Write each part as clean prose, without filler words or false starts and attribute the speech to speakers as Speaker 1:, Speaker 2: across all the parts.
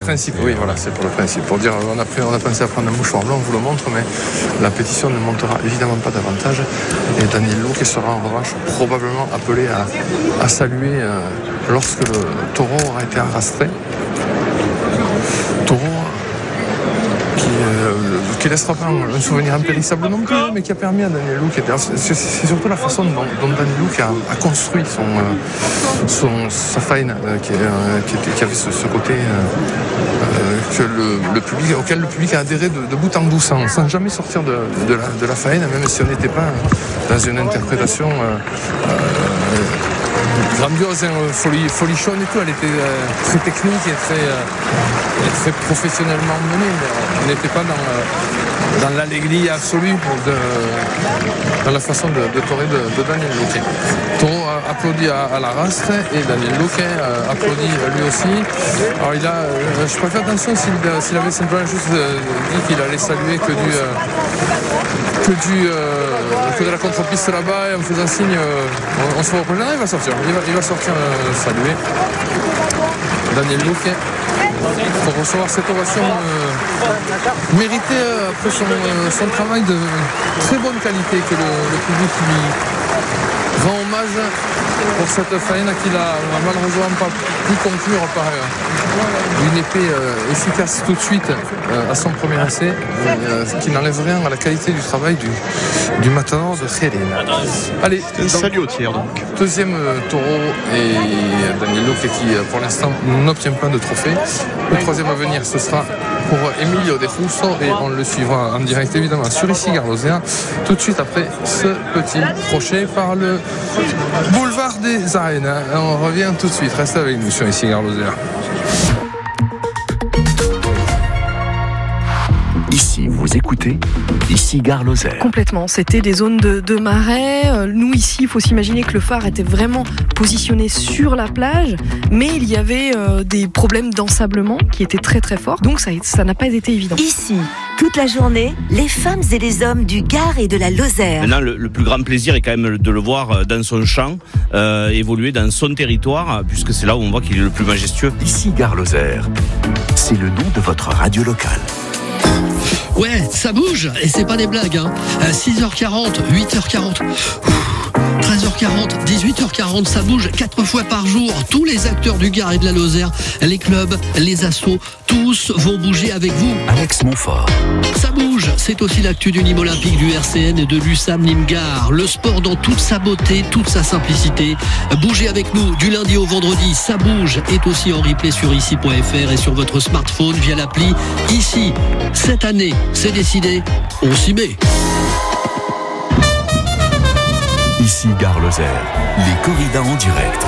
Speaker 1: principe, oui, voilà, c'est pour le principe. Pour dire, on a pensé à prendre un mouchoir blanc, on vous le montre, mais la pétition ne montera évidemment pas davantage. Et Daniel Luque sera en revanche probablement appelé à saluer lorsque le taureau aura été arrastré. Taureau qui laissera pas un souvenir impérissable non plus, mais qui a permis à Daniel Luque, c'est surtout la façon dont Daniel Luque a construit sa faine, qui avait ce côté auquel le public a adhéré de bout en bout, sans jamais sortir de la faine, même si on n'était pas dans une interprétation grandiose, folichonne et tout. Elle était très technique et très professionnellement menée, mais on n'était pas dans l'allégrie absolue dans la façon de torer de Daniel Luque. Taureau applaudit à la race et Daniel Luque applaudit lui aussi. Alors je préfère attention s'il avait simplement juste dit qu'il allait saluer que de la contre-piste là-bas et en faisant signe on se représente, il va sortir saluer Daniel Luque pour recevoir cette ovation méritée après son travail de très bonne qualité que le public lui rend hommage pour cette faïne qu'il a malheureusement pas pu conclure par une épée efficace tout de suite à son premier essai, qui n'enlève rien à la qualité du travail du matador de Jerez. Allez,
Speaker 2: salut au tiers donc.
Speaker 1: Deuxième taureau et Daniel Luque qui pour l'instant n'obtient pas de trophée. Le troisième à venir ce sera pour Emilio de Justo et on le suivra en direct évidemment sur Icigar Lozère tout de suite après ce petit crochet par le boulevard des Arènes. On revient tout de suite, restez avec nous sur Icigar Lozère.
Speaker 3: Ici, vous écoutez Icigar Lozère.
Speaker 4: Complètement, c'était des zones de marais. Nous ici, il faut s'imaginer que le phare était vraiment positionné sur la plage, mais il y avait des problèmes d'ensablement qui étaient très très forts, donc ça n'a pas été évident.
Speaker 5: Ici, toute la journée, les femmes et les hommes du Gard et de la Lozère.
Speaker 6: Maintenant, le plus grand plaisir est quand même de le voir dans son champ, évoluer dans son territoire, puisque c'est là où on voit qu'il est le plus majestueux.
Speaker 3: Icigar Lozère, c'est le nom de votre radio locale.
Speaker 7: Ouais, ça bouge, et c'est pas des blagues, hein. 6h40, 8h40, 13h40, 18h40, ça bouge 4 fois par jour. Tous les acteurs du Gard et de la Lozère, les clubs, les assos, tous vont bouger avec vous.
Speaker 3: Alex Montfort.
Speaker 7: Ça bouge, c'est aussi l'actu du Nîmes Olympique, du RCN et de l'USAM Nîmes Gard. Le sport dans toute sa beauté, toute sa simplicité. Bougez avec nous du lundi au vendredi. Ça bouge est aussi en replay sur ici.fr et sur votre smartphone via l'appli Ici. Cette année, c'est décidé, on s'y met.
Speaker 3: Ici Gare Lozère, les corridas en direct.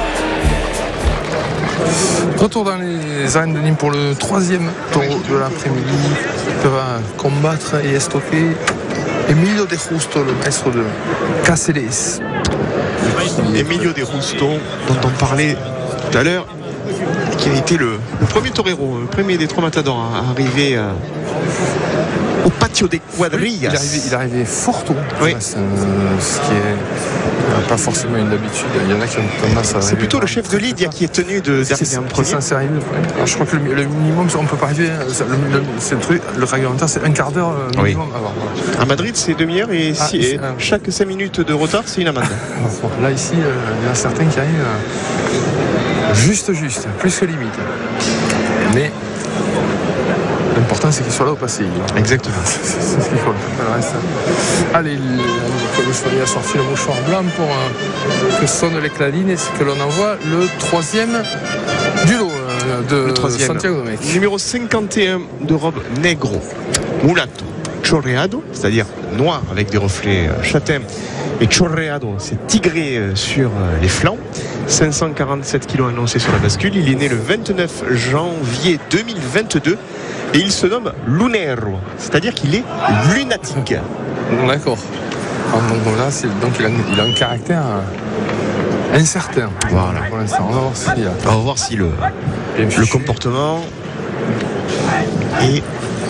Speaker 1: Retour dans les arènes de Nîmes pour le troisième taureau de l'après-midi que va combattre et estoquer Emilio de Justo, le maître de Cáceres.
Speaker 2: Emilio de Justo, dont on parlait tout à l'heure, qui a été le premier torero, le premier des 3 matadors à arriver au patio des Quadrillas.
Speaker 1: Il est arrivé fort tôt.
Speaker 2: Oui.
Speaker 1: Ce qui est pas forcément une habitude. Il y en a qui ont tendance à.
Speaker 2: C'est plutôt le chef de Lydia qui est tenu d'arriver en premier.
Speaker 1: C'est censé arriver. Alors, je crois que le minimum, on ne peut pas arriver. C'est le truc. Le réglementaire, c'est un quart d'heure minimum.
Speaker 2: Oui. À Madrid, c'est demi-heure et chaque 5 minutes de retard, c'est une amende.
Speaker 1: Là, ici, il y en a certains qui arrivent juste, plus que limite. Mais l'important, c'est qu'il soit là au passé.
Speaker 2: Exactement.
Speaker 1: C'est ce qu'il faut. Le reste. Allez, le soleil a sorti le mouchoir blanc pour que sonne les clarines et que l'on envoie le troisième du lot de Santiago Domecq.
Speaker 2: Numéro 51 de robe negro, mulato, chorreado, c'est-à-dire noir avec des reflets châtains. Et chorreado, c'est tigré sur les flancs. 547 kilos annoncés sur la bascule. Il est né le 29 janvier 2022 et il se nomme Lunero, c'est-à-dire qu'il est lunatique.
Speaker 1: D'accord. Donc là, il a un caractère incertain.
Speaker 2: Voilà.
Speaker 1: Pour l'instant, on va voir si
Speaker 2: le comportement est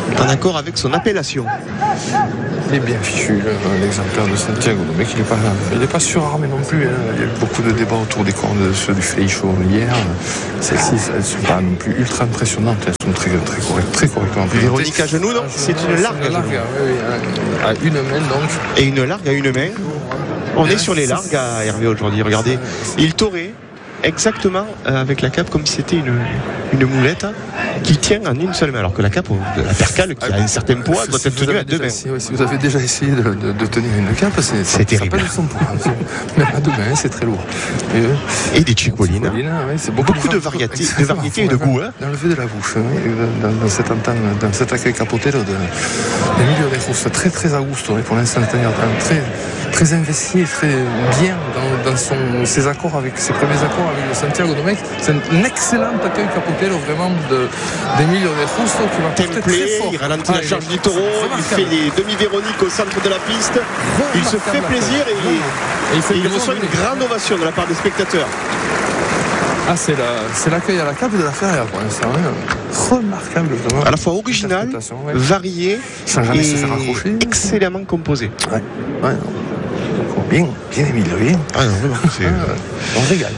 Speaker 2: en accord avec son appellation.
Speaker 1: Il est bien fichu, l'exemplaire de Santiago. Le mec, il n'est pas surarmé non plus. Hein. Il y a eu beaucoup de débats autour des cornes de ceux du Fleischau hier. Celles-ci, elles ne sont pas non plus ultra impressionnantes. Elles sont très correctement présentées.
Speaker 2: Véronique à genoux, non? C'est une largue à genoux.
Speaker 1: Oui, à une main donc.
Speaker 2: Et une largue à une main. On est sur les largues à Hervé aujourd'hui. Regardez, il taurait exactement avec la cape comme si c'était une moulette qu'il tient en une seule main, alors que la cape de la percale qui a un certain poids doit être tenue à deux mains.
Speaker 1: Si vous avez déjà essayé de tenir une cape,
Speaker 2: c'est terrible.
Speaker 1: Ça pèse son poids. Même à deux mains, c'est très lourd.
Speaker 2: Et des chicolines.
Speaker 1: C'est
Speaker 2: beaucoup de variétés et de goût.
Speaker 1: Dans le fait de la bouche, dans cet accueil capotero d'Emilio de Justo, très très à gusto. Pour l'instant, très investi, très bien dans ses accords ses premiers accords avec le Santiago Domecq. C'est un excellent accueil capotero vraiment d'Emilio de Justo qui va porter très fort.
Speaker 2: Il ralentit la charge du taureau, il fait les demi-véroniques au centre de la piste. Il se fait plaisir et il reçoit une grande ovation de la part des spectateurs.
Speaker 1: Ah, c'est l'accueil à la cape de la Feria pour l'instant. Remarquable, vraiment.
Speaker 2: À la fois original, varié et excellemment composé.
Speaker 1: Ouais. Bien Emilio, bien.
Speaker 2: Ah non, vraiment,
Speaker 1: on régale.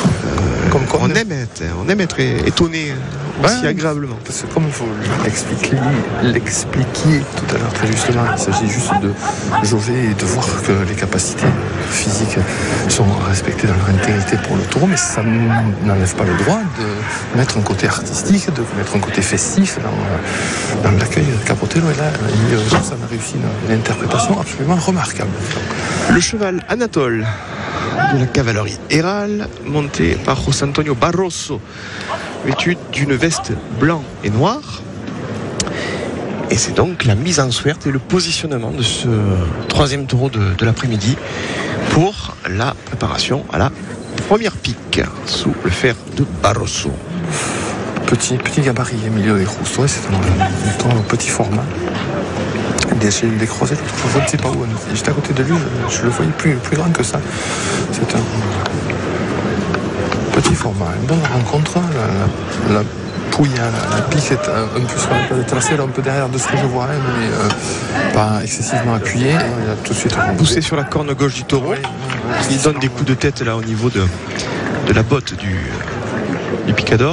Speaker 2: On aime être étonné aussi agréablement.
Speaker 1: Parce que comme il faut l'expliquer tout à l'heure très justement, il s'agit juste de jauger et de voir que les capacités physiques sont respectées dans leur intégrité pour le taureau, mais ça n'enlève pas le droit de mettre un côté artistique, de mettre un côté festif dans l'accueil de Capotero. Et là, ça a réussi une interprétation absolument remarquable.
Speaker 2: Le cheval Anatole de la cavalerie Herald, monté par José Antonio Barroso, vêtu d'une veste blanc et noire. Et c'est donc la mise en suerte et le positionnement de ce troisième taureau de l'après-midi pour la préparation à la première pique sous le fer de Barroso.
Speaker 1: Petit gabarit Emilio de Justo, c'est un petit format. J'ai décroisé, je ne sais pas où. J'étais à côté de lui, je le voyais plus grand que ça. C'est un petit format, une bonne rencontre. La pouille, la pique est un peu sur la tracée, un peu derrière de ce que je vois, mais pas excessivement appuyé. Il a tout de suite
Speaker 2: poussé sur la corne gauche du taureau. Il donne des coups de tête là au niveau de la botte du picador.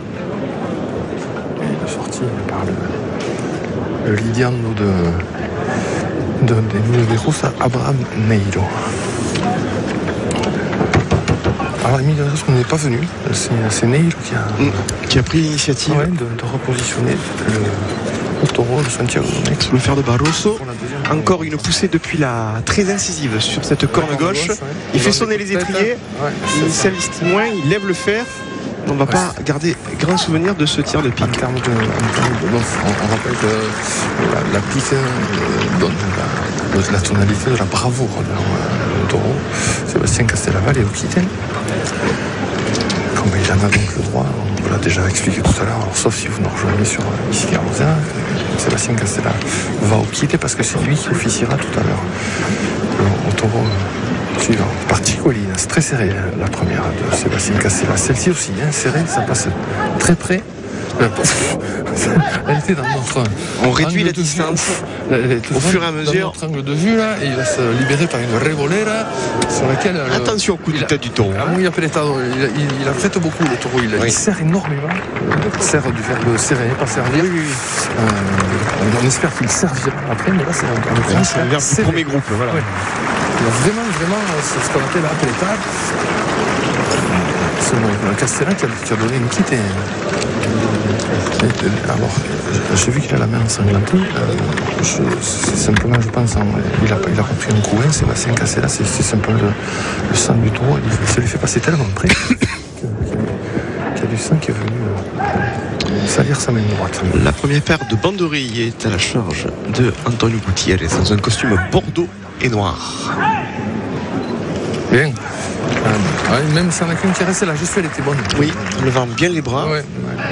Speaker 1: Il est sorti par le Lidiano de Justo, Abraham Neiro. Alors Emilio de Justo n'est pas venu, c'est Neiro
Speaker 2: qui a pris l'initiative
Speaker 1: de repositionner le taureau de Santiago Domecq
Speaker 2: sous le fer de Barroso. Encore une poussée depuis très incisive sur cette corne gauche. Il fait sonner les étriers, il s'investit moins, il lève le fer. On ne va pas garder grand souvenir de ce tir de pique.
Speaker 1: En termes de on rappelle que la pique donne la tonalité de la bravoure dans le taureau. Sébastien Castellavall et Okiten. Comme il en a donc le droit, on vous l'a déjà expliqué tout à l'heure, sauf si vous nous rejoignez sur ici Garloser, Sébastien Castellavall va Okiten parce que c'est lui qui officiera tout à l'heure au taureau suivant. Partie colline, c'est très serré la première de Sébastien Castellavall. Celle-ci aussi, serrée, ça passe très près. Elle était dans notre.
Speaker 2: On réduit la distance au fur et à mesure.
Speaker 1: Dans notre angle de vue là, et il va se libérer par une revolera sur laquelle.
Speaker 2: Attention au coup de tête du taureau.
Speaker 1: Il apprête beaucoup le taureau. Il serre énormément. Il serre du verbe serrer, pas servir. On espère qu'il servira après, mais là c'est
Speaker 2: un verbe du premier groupe. Voilà.
Speaker 1: Ouais. Il a vraiment ce qu'on appelle appellettade. C'est Castellan qui a donné une quitte. Alors, j'ai vu qu'il a la main ensanglantée. Simplement, je pense, il a pas pris un coup. Sébastien Castellan, c'est simplement le sang du taureau. Ça lui fait passer tellement près qu'il y a du sang qui est venu salir sa main droite.
Speaker 2: La première paire de banderilles est à la charge de Antonio Gutiérrez dans un costume bordeaux et noir.
Speaker 1: Bien. Même si on a qu'une qui est restée, la gestuelle était bonne.
Speaker 2: Oui, levant bien les bras.
Speaker 1: Ouais.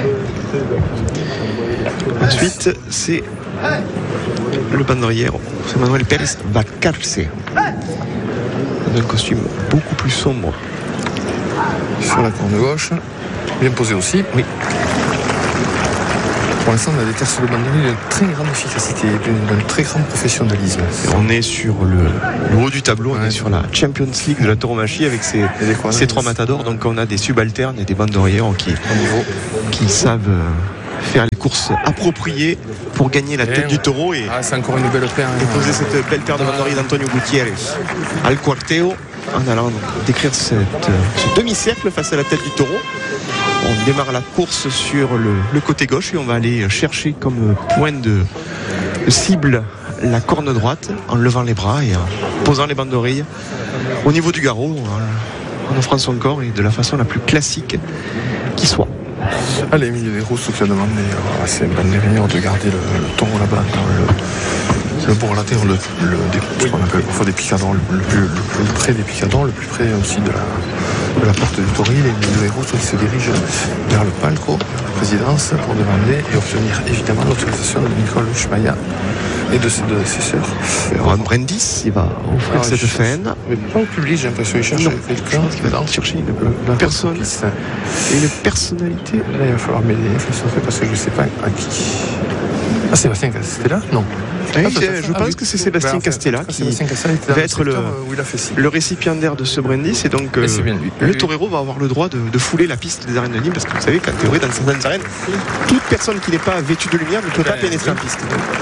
Speaker 2: Ensuite, c'est le banderiero, c'est Manuel Pérez Valcarce. Dans un costume beaucoup plus sombre.
Speaker 1: Sur la corne gauche, bien posé aussi.
Speaker 2: Oui.
Speaker 1: Pour l'instant, on a des tierces de banderie d'une très grande efficacité, d'un très grand professionnalisme.
Speaker 2: Et on est sur le haut du tableau, on est sur la Champions League de la tauromachie avec ces 3 matadors. Donc on a des subalternes et des banderiers qui savent faire les courses appropriées pour gagner la tête du taureau et
Speaker 1: c'est encore une belle paire.
Speaker 2: Et poser cette belle paire de banderies d'Antonio Gutiérrez al quarteo en allant décrire ce demi-cercle face à la tête du taureau. On démarre la course sur le côté gauche et on va aller chercher comme point de cible la corne droite en levant les bras et en posant les banderilles au niveau du garrot, en offrant son corps et de la façon la plus classique qui soit.
Speaker 1: Allez, Emilio De Russo qui a demandé à ses banderiers de garder le taureau là-bas dans le bord latéral, ce qu'on appelle parfois des picadors, le plus près des picadors, le plus près aussi de la porte du tauril. Et Emilio De Russo qui se dirige vers le palco, la présidence, pour demander et obtenir évidemment l'autorisation de Nicole Schmaya et de ses sœurs.
Speaker 2: Ron Brendis, il va offrir cette faine.
Speaker 1: Mais pas au public, j'ai l'impression qu'il cherche quelqu'un qui va chercher une personne et une personnalité. Là, il va falloir m'aider, parce que je ne sais pas à qui. Ah, Sébastien Castella ? Non.
Speaker 2: Oui, je pense que c'est Sébastien Castella qui va être le récipiendaire de ce brindis. Et donc, le torero va avoir le droit de fouler la piste des arènes de Nîmes. Parce que vous savez qu'en théorie, dans certaines arènes, toute personne qui n'est pas vêtue de lumière ne peut pas pénétrer en piste.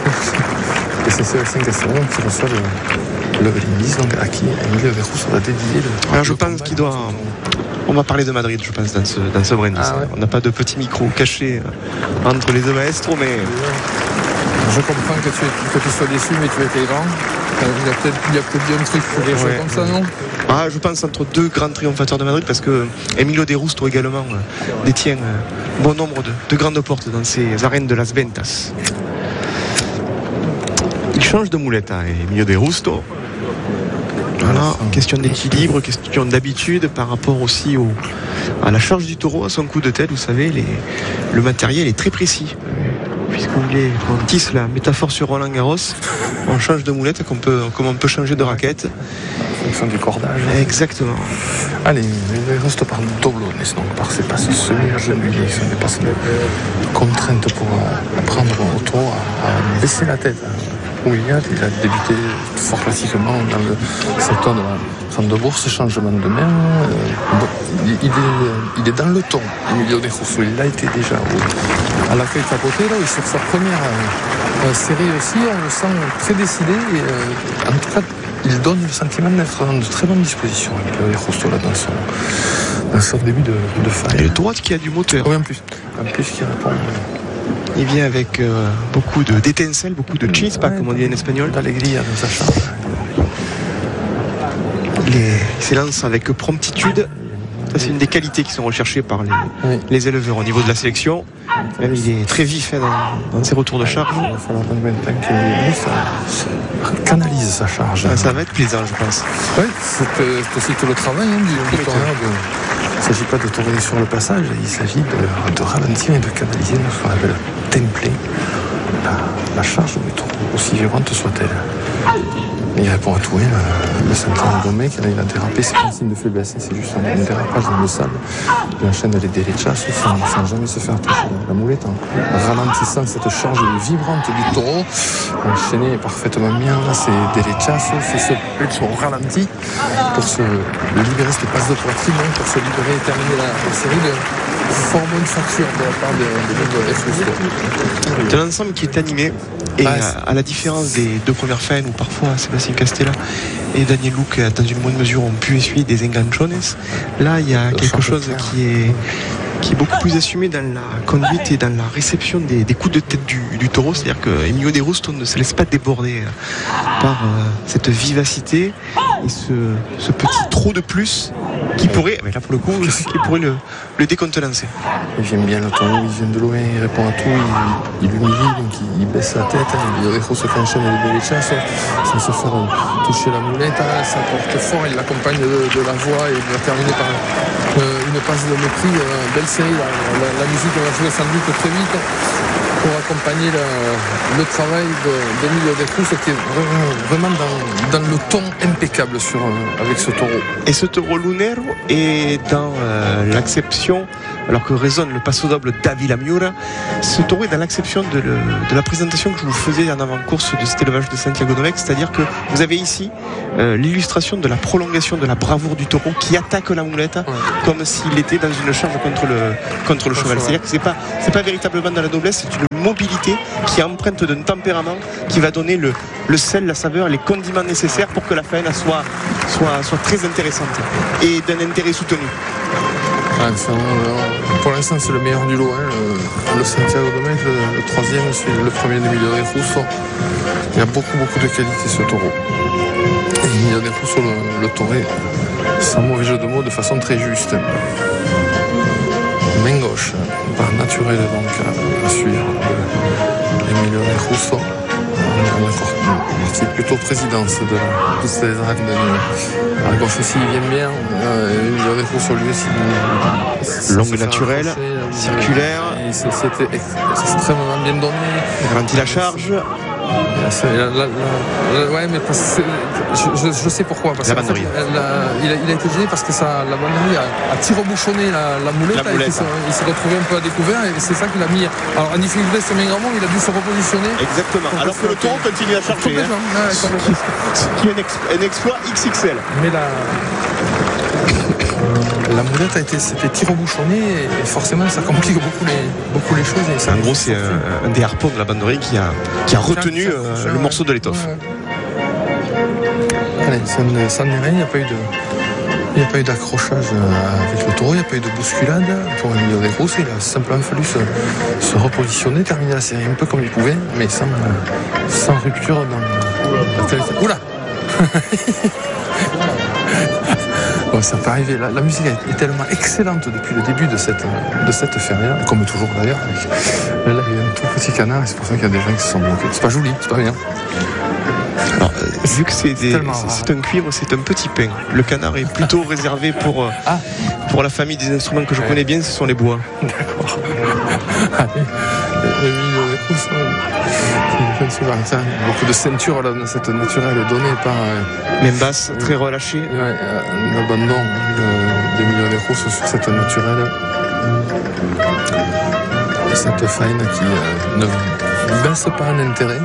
Speaker 1: Et c'est Sébastien Castella qui reçoit le brindis, donc à qui Emilio De Russo va dédier le.
Speaker 2: Alors, je pense qu'il doit. On va parler de Madrid, je pense, dans ce brindis. Ah, ouais. On n'a pas de petit micro caché entre les deux maestros, mais.
Speaker 1: Je comprends que tu sois déçu, mais tu étais grand. Il y a peut-être bien un truc pour des choses comme ça, non ?
Speaker 2: Je pense entre deux grands triomphateurs de Madrid, parce que Emilio De Russo également détient bon nombre de grandes portes dans ces arènes de Las Ventas. Il change de moulette, Emilio De Russo. Voilà, question d'équilibre, question d'habitude par rapport aussi à la charge du taureau, à son coup de tête. Vous savez, le matériel est très précis. Puisque vous voulez qu'on tisse la métaphore sur Roland Garros, on change de moulette comme on peut changer de raquette.
Speaker 1: En fonction du cordage.
Speaker 2: Exactement.
Speaker 1: Allez, il reste par doblones, donc par ces passes semi-agenouillées, ce sont des passes de contrainte pour apprendre au taureau à baisser la tête. Il a débuté fort classiquement dans le secteur de la grande bourse, changement de main. Il est dans le ton, Emilio De Russo. Il l'a été déjà à l'accueil capoté, là, sur sa première série aussi. On le sent très décidé. Et, en tout cas, il donne le sentiment d'être dans de très bonnes dispositions, Emilio De Russo, là, dans son début de faille.
Speaker 2: Et le droite qui a du moteur.
Speaker 1: Oui, en plus qui répond.
Speaker 2: Il vient avec beaucoup d'étincelles, beaucoup de chispa, comme on dit en espagnol.
Speaker 1: D'allegria dans sa charge.
Speaker 2: Il s'élance avec promptitude. Ça, c'est une des qualités qui sont recherchées par les éleveurs au niveau de la sélection. Même il est très vif dans ses retours de charge.
Speaker 1: Il va falloir un temps qu'il canalise sa charge.
Speaker 2: Ça va être plaisant, je pense.
Speaker 1: Oui, c'est aussi tout le travail du torrent. Il ne s'agit pas de tourner sur le passage, il s'agit de ralentir et de canaliser ce qu'on appelle templer la charge du taureau, aussi violente soit-elle. Il répond à tout, le Santiago Gomez, il a dérapé, c'est pas un signe de faiblesse, c'est juste un dérapage dans le sable. Il enchaîne les derechas sans jamais se faire toucher la moulette, en ralentissant cette charge vibrante du taureau, enchaîné parfaitement bien, ces derechas, c'est ce pulse au ralenti pour se libérer cette passe de poitrine, pour se libérer et terminer la série de fort bonne facture de la part de FSO.
Speaker 2: C'est l'ensemble qui est animé. Et à la différence des deux premières faines où parfois Sébastien Castella et Daniel Luc, dans une moindre mesure, ont pu essuyer des enganchones, là il y a quelque chose qui est beaucoup plus assumé dans la conduite et dans la réception des coups de tête du taureau. C'est-à-dire que Emilio De Russo ne se laisse pas déborder par cette vivacité et ce petit trop de plus qui pourrait, mais là pour le coup, qui pourrait le décontenancer.
Speaker 1: Il vient bien le taureau, il vient de loin, il répond à tout, il humilie, donc il baisse la tête, il réfausse qu'enchaîne les derechas sans se faire toucher la moulette, ça porte fort, il l'accompagne de la voix et il va terminer par une passe de mépris, belle série, la musique va jouer sans doute très vite. pour accompagner le travail d'Emilio De Cruz, qui est vraiment dans le ton impeccable avec ce taureau.
Speaker 2: Et ce taureau Lunero est dans l'acception, alors que résonne le passo doble d'Avila Miura, ce taureau est dans l'acception de la présentation que je vous faisais en avant-course de cet élevage de Santiago Domecq, c'est-à-dire que vous avez ici l'illustration de la prolongation de la bravoure du taureau qui attaque la muleta comme s'il était dans une charge contre le cheval. C'est-à-dire que c'est pas véritablement dans la noblesse, c'est une mobilité qui est empreinte d'un tempérament qui va donner le sel, la saveur, les condiments nécessaires pour que la faine soit très intéressante et d'un intérêt soutenu.
Speaker 1: Pour l'instant, c'est le meilleur du lot. Le Santiago Domecq, le troisième, c'est le premier d'Emilio De Cruz. Il y a beaucoup de qualité ce taureau. Et Emilio De Cruz le taurait, sans mauvais jeu de mots, de façon très juste. Main gauche, par naturel donc à suivre Emilio De Cruz. C'est plutôt présidence de ces arènes de nuit. À gauche aussi, il vient bien. Emilio De Cruz sur lui aussi.
Speaker 2: Longue naturelle, circulaire.
Speaker 1: C'était extrêmement bien donné.
Speaker 2: Garantit la charge.
Speaker 1: Ouais, mais je sais pourquoi. Parce
Speaker 2: la banderie.
Speaker 1: Il a été gêné parce que la banderie a tire-bouchonné la moulette. Il s'est retrouvé un peu à découvert et c'est ça qu'il a mis. Alors, en difficulté sur Main-Gramont, il a dû se repositionner.
Speaker 2: Exactement. Alors que le taureau continue à charger. Ce qui est un exploit XXL.
Speaker 1: Mais la moulette c'était tire-bouchonné et forcément ça complique beaucoup les choses. Et ça,
Speaker 2: en gros, c'est un des harpons de la banderie qui a retenu le morceau de l'étoffe.
Speaker 1: Allez, ça n'est rien, il n'y a pas eu d'accrochage avec le taureau, il n'y a pas eu de bousculade pour Emilio De Cruz. Il a simplement fallu se repositionner, terminer la série un peu comme il pouvait, mais sans rupture dans la qualité. Oula. Bon, ça peut arriver. La musique est tellement excellente depuis le début de cette feria, comme toujours d'ailleurs. Là, il y a un tout petit canard et c'est pour ça qu'il y a des gens qui se sont bloqués. C'est pas joli, c'est pas bien.
Speaker 2: Alors, vu que c'est un cuivre, c'est un petit pain. Le canard est plutôt réservé pour la famille des instruments que je connais bien, ce sont les bois.
Speaker 1: D'accord. Allez, beaucoup de ceinture là, dans cette naturelle donnée par
Speaker 2: même basse, très relâchée.
Speaker 1: L'abandon d'Emilio De Cruz sur cette naturelle. Cette faine qui ne baisse pas en intérêt.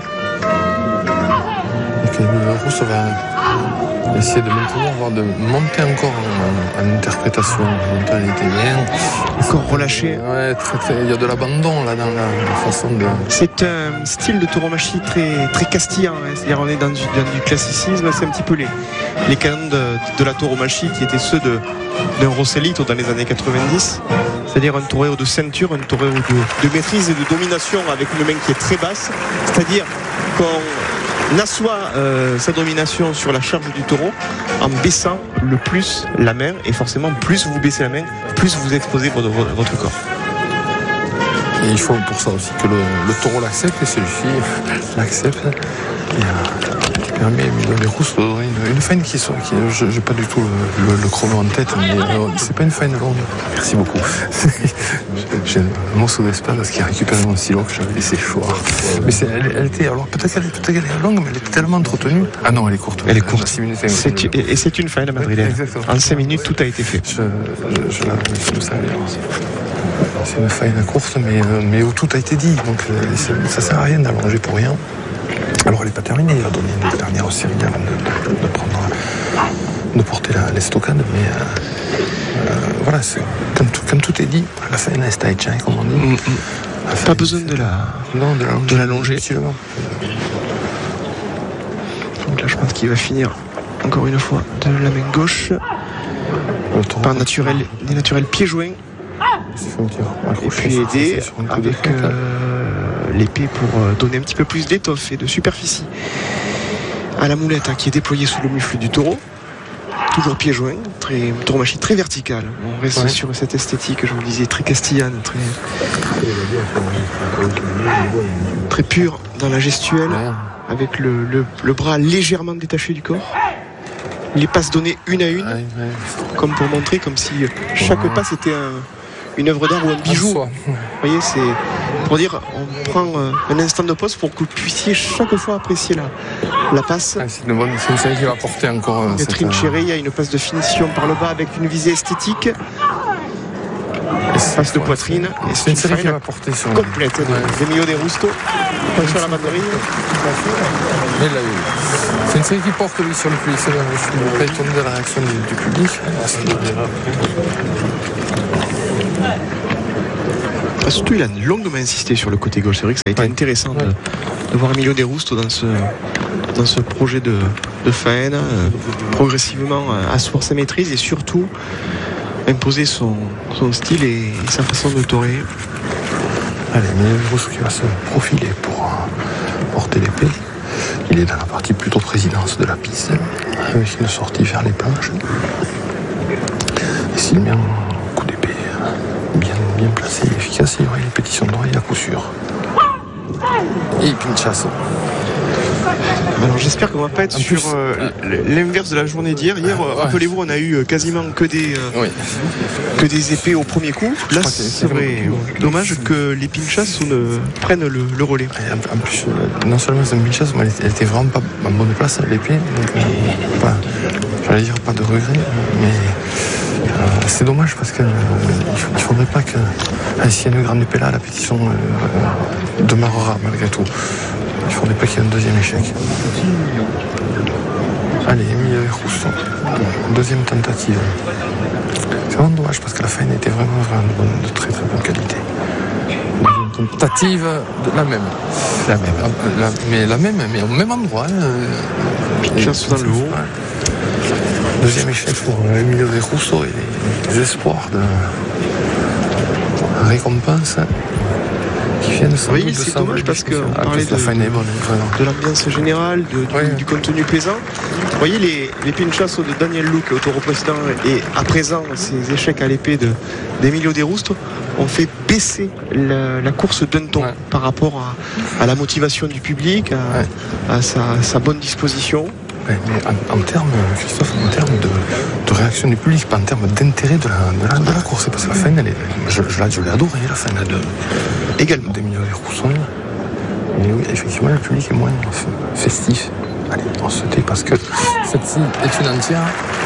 Speaker 1: Et qu'Emilio De Cruz va essayer de maintenir, voire de monter encore en interprétation. Elle était bien.
Speaker 2: Encore relâché.
Speaker 1: Ouais, il y a de l'abandon là dans la façon de.
Speaker 2: C'est un style de tauromachie très castillan. C'est-à-dire on est dans du classicisme. C'est un petit peu les canons de la tauromachie qui étaient ceux d'un Rosellito dans les années 90. C'est-à-dire un torero de ceinture, un torero de maîtrise et de domination avec une main qui est très basse. C'est-à-dire qu'on assoit sa domination sur la charge du taureau en baissant le plus la main, et forcément plus vous baissez la main, plus vous exposez votre corps.
Speaker 1: Et il faut pour ça aussi que le taureau l'accepte, et celui-ci l'accepte et qui permet à Emilio De Cruz de donner une faine qui j'ai pas du tout le chrono en tête, mais c'est pas une faine longue. Merci beaucoup. J'ai un morceau d'espace qui a récupéré mon stylo que j'avais laissé choir. Mais elle était, alors peut-être qu'elle est longue, mais elle est tellement entretenue. Ah non, elle est courte.
Speaker 2: Elle est courte.
Speaker 1: 6 minutes.
Speaker 2: Et c'est une faine madrilène. En 5 minutes, tout a été fait.
Speaker 1: Je le savais. C'est une faine courte, mais où tout a été dit. Donc ça sert à rien d'allonger pour rien. Alors elle n'est pas terminée, il a donné une dernière série avant de porter l'estocade, mais voilà, comme tout est dit, la faine est hecha, comme on dit.
Speaker 2: Pas besoin de l'allonger. Donc là je pense qu'il va finir encore une fois de la main gauche par des naturels pieds joints. Et puis aider avec l'épée pour donner un petit peu plus d'étoffe et de superficie à la moulette qui est déployée sous le mufle du taureau. Toujours pieds joints, tauromachie très verticale. On reste sur cette esthétique, je vous le disais, très castillane, très pure dans la gestuelle, avec le bras légèrement détaché du corps. Les passes données une à une, comme pour montrer, comme si chaque passe était une œuvre d'art ou un bijou. Vous voyez, c'est pour dire, on prend un instant de pause pour que vous puissiez chaque fois apprécier la passe.
Speaker 1: C'est une série qui va porter encore.
Speaker 2: Et Trincheré, il y a une passe de finition par le bas avec une visée esthétique. Passe de poitrine. Et
Speaker 1: c'est une série qui va porter sur
Speaker 2: complète d'Emilio De Rusto. Sur la batterie.
Speaker 1: C'est une série qui porte lui sur le public. Je suis pas étonné de la réaction du public.
Speaker 2: Surtout, il a longuement insisté sur le côté gauche. C'est vrai que ça a été intéressant de voir Emilio De Rusto dans ce projet de faine, progressivement asseoir sa maîtrise et surtout imposer son style et sa façon de torer.
Speaker 8: Allez, Emilio De Rusto qui va se profiler pour porter l'épée. Il est dans la partie plutôt présidence de la piste, avec une sortie vers les planches. Et s'il met un coup d'épée bien placé et efficace, il y aura une pétition d'oreille à coup sûr.
Speaker 1: Et Pinchasso.
Speaker 2: Alors j'espère qu'on va pas être sur l'inverse de la journée d'hier. Hier, rappelez-vous, on a eu quasiment que des épées au premier coup. Là, c'est vrai. Dommage que les Pinchasso ne prennent le relais.
Speaker 8: En plus, non seulement c'est un Pinchasso, mais elle était vraiment pas en bonne place, l'épée. J'allais dire pas de regret, mais c'est dommage parce qu'il ne faudrait pas que s'il y a une grande épée là, la pétition demeurera malgré tout. Il ne faudrait pas qu'il y ait un deuxième échec. Allez, Emilio De Rusto. Deuxième tentative. C'est vraiment dommage parce que la faine était vraiment de très très bonne qualité.
Speaker 1: Deuxième tentative, la même. Mais au même endroit.
Speaker 2: Pinchasso dans le haut.
Speaker 8: Deuxième échec pour Emilio De Rusto et les espoirs de récompense.
Speaker 2: Oui, c'est dommage parce qu'on parlait de l'ambiance générale, du contenu plaisant. Vous voyez les Pinchasso de Daniel Luque au taureau précédent et à présent ces échecs à l'épée d'Emilio De Rusto ont fait baisser la course d'un ton par rapport à la motivation du public, à sa bonne disposition.
Speaker 8: Mais en termes, Christophe, en termes de réaction du public, pas en termes d'intérêt de la course, parce que la fin, je l'ai adoré, la fin également d'Emilio De Rusto. Mais oui, effectivement, le public est moins festif. Allez, on se tait parce que
Speaker 1: celle-ci est une entière.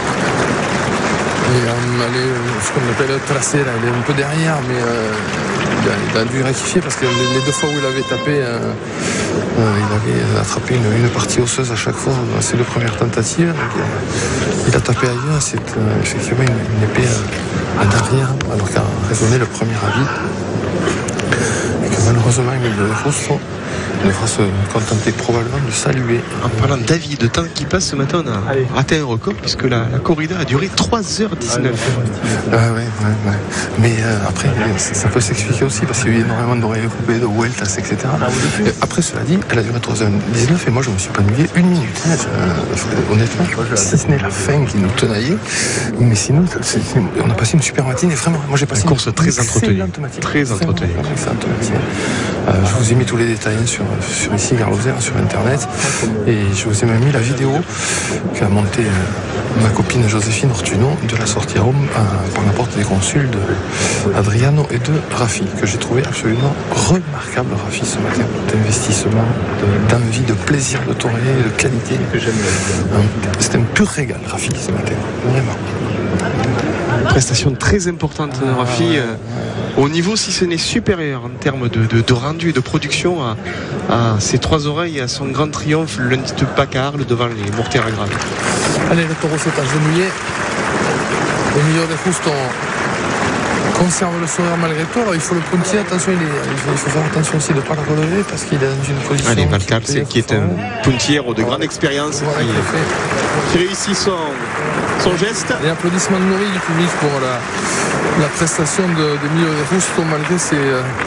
Speaker 1: Et elle est ce qu'on appelle tracée, là, elle est un peu derrière, mais il a dû rectifier parce que les deux fois où il avait tapé, il avait attrapé une partie osseuse à chaque fois dans ces deux premières tentatives. Donc, il a tapé ailleurs, c'est effectivement une épée en arrière, alors qu'a résonné le premier avis. Et que malheureusement, Emilio De Rusto devra se contenter probablement de saluer.
Speaker 2: En parlant d'avis, de temps qui passe, ce matin on a atteint un record puisque la corrida a duré 3h19.
Speaker 8: Mais après, ça peut s'expliquer aussi parce qu'il y a eu énormément d'oreilles coupées, de weltas, etc. Et après, cela dit, elle a duré 3h19 et moi je me suis pas ennuyé une minute. Honnêtement, si ce n'est la fin qui nous tenaillait, mais sinon, on a passé une super matinée. Vraiment, moi j'ai passé
Speaker 2: une course très entretenue.
Speaker 8: Très entretenue. Je vous ai mis tous les détails sur ici Garloser, sur internet, et je vous ai même mis la vidéo qu'a montée ma copine Joséphine Ortuno de la sortie à Rome par la porte des consuls de Adriano et de Raffi, que j'ai trouvé absolument remarquable. Raffi, ce matin, d'investissement, d'envie, de plaisir de torer, de qualité. C'était un pur régal, Raffi, ce matin, vraiment.
Speaker 2: Une prestation très importante de Raffi, au niveau si ce n'est supérieur en termes de rendu et de production à ses trois oreilles et à son grand triomphe le lundi de Pâques à Arles devant les mortiers à Graves.
Speaker 1: Allez, le taureau s'est agenouillé. Emilio De Rusto conserve le sourire malgré tout. Alors il faut le puntier, attention, il faut faire attention aussi de ne pas le relever parce qu'il est dans une position.
Speaker 2: Allez, Valcarce qui est un puntier de grande expérience, qui réussit son geste.
Speaker 1: Les applaudissements nourris du public pour la prestation d'Emilio De Rusto malgré ses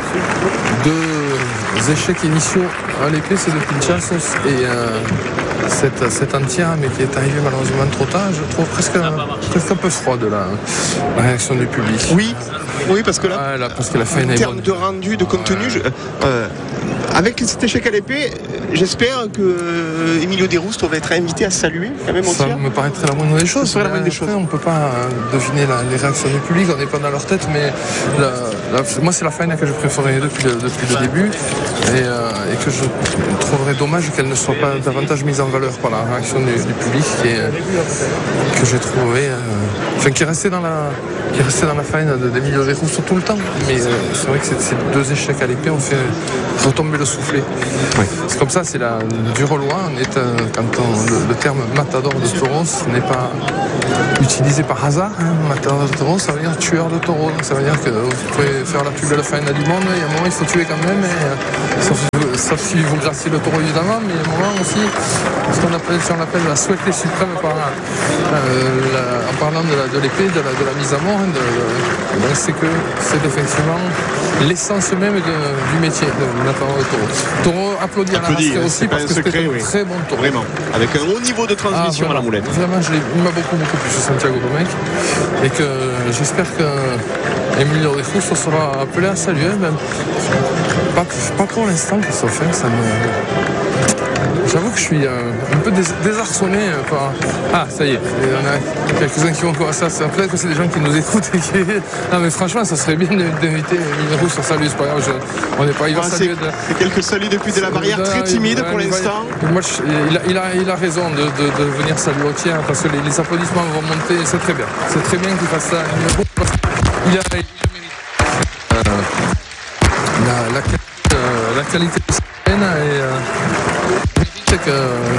Speaker 1: deux échecs initiaux à l'épée, c'est de Pinchasso et cette entière, mais qui est arrivée malheureusement trop tard. Je trouve presque un peu froid de la réaction du public.
Speaker 2: Oui, parce que là,
Speaker 1: parce que la fin
Speaker 2: en termes de rendu, de contenu, Avec cet échec à l'épée, j'espère que Emilio De Rusto va être invité à saluer quand même au tir.
Speaker 1: Ça me paraîtrait la moindre des choses.
Speaker 2: Ça serait la moindre des choses.
Speaker 1: On ne peut pas deviner les réactions du public, on n'est pas dans leur tête, mais moi c'est la faena que je préférais depuis le début et que je trouverais dommage qu'elle ne soit pas davantage mise en valeur par la réaction du public que j'ai trouvé, qui est resté dans la faena d'Emilio De Rusto tout le temps. Mais c'est vrai que ces deux échecs à l'épée ont fait retomber le soufflet. Oui. C'est comme ça, c'est du reloin. Le terme matador de taureaux n'est pas utilisé par hasard. Matador de taureaux, ça veut dire tueur de taureaux. Ça veut dire que vous pouvez faire la plus belle faena du monde, il y a un moment il faut tuer quand même, sauf si vous graciez le taureau évidemment, mais il y a un moment aussi, ce qu'on appelle la souhaité suprême en parlant de l'épée, de la mise à mort, c'est effectivement l'essence même du métier de matador de taureau. Taureau applaudi à la rasquée aussi parce que c'était un très bon taureau.
Speaker 2: Vraiment, avec un haut niveau de transmission à la moulette.
Speaker 1: Vraiment, il m'a beaucoup plu ce Santiago Domecq et que j'espère que Emilio De Rusto sera appelé à saluer, même pas pour l'instant que ça fait. J'avoue que je suis un peu désarçonné par... Ah, ça y est, il y en a quelques-uns qui vont voir ça. Peut-être que c'est des gens qui nous écoutent et qui... Non, mais franchement, ça serait bien d'inviter Emilio De Rusto à saluer. C'est pas grave, on n'est pas... Il va saluer
Speaker 2: c'est quelques saluts depuis de la barrière très timide pour l'instant.
Speaker 1: Moi, il a raison de venir saluer au tiers parce que les applaudissements vont monter. C'est très bien. C'est très bien qu'il fasse ça. Il a la qualité de sa haine et que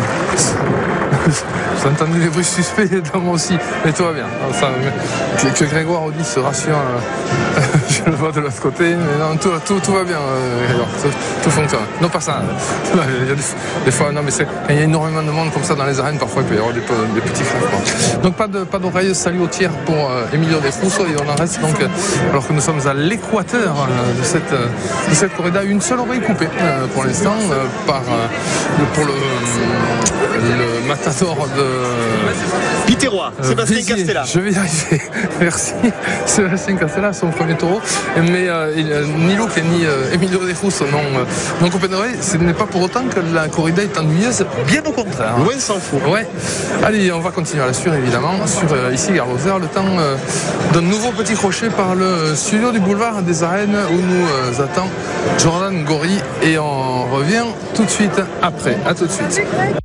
Speaker 1: j'ai entendu des bruits suspects dans moi aussi, mais tout va bien. Enfin, que Grégoire Audi se rassure, je le vois de l'autre côté, mais non, tout va bien, Grégoire, tout fonctionne. Non, pas ça. Il y a des fois, non, mais il y a énormément de monde comme ça dans les arènes, parfois il peut y avoir des petits craquements. Donc pas d'oreille, salut au tiers pour Emilio De Rusto, et on en reste donc, alors que nous sommes à l'équateur de cette corrida, une seule oreille coupée pour l'instant, pour le matador de
Speaker 2: Piterrois, Sébastien Castella.
Speaker 1: Je vais y arriver. Merci. Sébastien Castella, son premier taureau. Mais ni Luc ni Emilio De Rusto n'ont coupé d'oreille. Ce n'est pas pour autant que la corrida est ennuyeuse, bien au contraire.
Speaker 2: Loin s'en fout.
Speaker 1: Ouais. Allez, on va continuer à la suivre évidemment sur ici Gare Lozère, le temps d'un nouveau petit crochet par le studio du boulevard des Arènes où nous attend Jordan Gori et on revient tout de suite après. À tout de suite.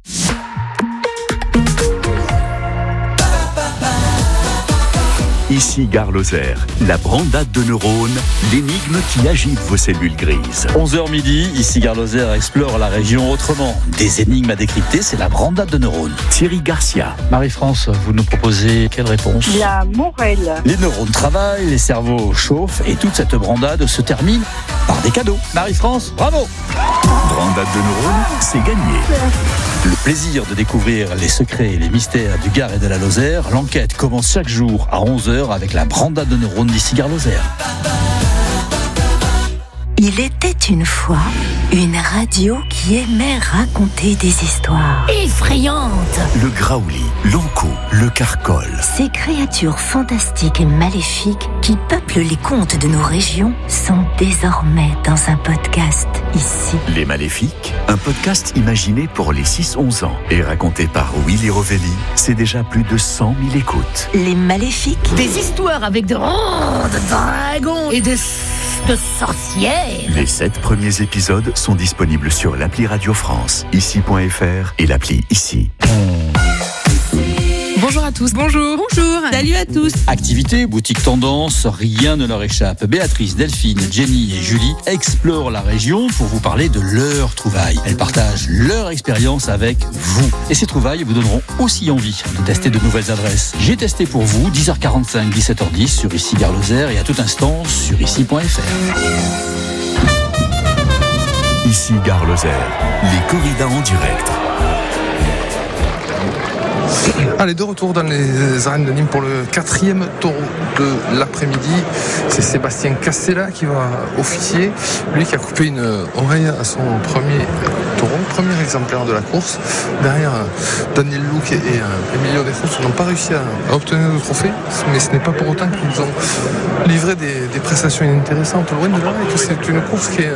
Speaker 3: Ici Gare Lozère, la brandade de neurones, l'énigme qui agite vos cellules grises.
Speaker 9: 11h midi, ici Gare Lozère explore la région autrement. Des énigmes à décrypter, c'est la brandade de neurones.
Speaker 3: Thierry Garcia.
Speaker 9: Marie-France, vous nous proposez quelle réponse?
Speaker 10: La morelle.
Speaker 9: Les neurones travaillent, les cerveaux chauffent et toute cette brandade se termine par des cadeaux. Marie-France, bravo!
Speaker 3: Brandade de neurones, c'est gagné.
Speaker 9: Le plaisir de découvrir les secrets et les mystères du Gard et de la Lozère. L'enquête commence chaque jour à 11h avec la brandade de neurones d'ici Gare Lozère.
Speaker 5: Il était une fois une radio qui aimait raconter des histoires effrayantes.
Speaker 3: Le graouli, l'ankou, le carcol.
Speaker 5: Ces créatures fantastiques et maléfiques qui peuplent les contes de nos régions sont désormais dans un podcast ici.
Speaker 3: Les Maléfiques, un podcast imaginé pour les 6-11 ans et raconté par Willy Rovelli. C'est déjà plus de 100 000 écoutes.
Speaker 5: Les Maléfiques.
Speaker 11: Des histoires avec de dragons et de sorcières.
Speaker 3: Les 7 premiers épisodes sont disponibles sur l'appli Radio France, ici.fr et l'appli Ici.
Speaker 12: Bonjour à tous. Bonjour. Bonjour. Salut à tous.
Speaker 9: Activité, boutique tendance, rien ne leur échappe. Béatrice, Delphine, Jenny et Julie explorent la région pour vous parler de leurs trouvailles. Elles partagent leur expérience avec vous. Et ces trouvailles vous donneront aussi envie de tester de nouvelles adresses. J'ai testé pour vous 10h45, 17h10 sur ici Gare Lozère et à tout instant sur ici.fr.
Speaker 3: Ici Gare Lozère, les corridas en direct.
Speaker 1: Allez, de retour dans les arènes de Nîmes pour le 4e taureau de l'après-midi. C'est Sébastien Castella qui va officier. Lui qui a coupé une oreille à son premier
Speaker 8: taureau, premier exemplaire de la course. Derrière, Daniel Luque et Emilio De Jesus n'ont pas réussi à obtenir le trophée, mais ce n'est pas pour autant qu'ils ont livré des prestations inintéressantes, loin de là, et que c'est une course qui est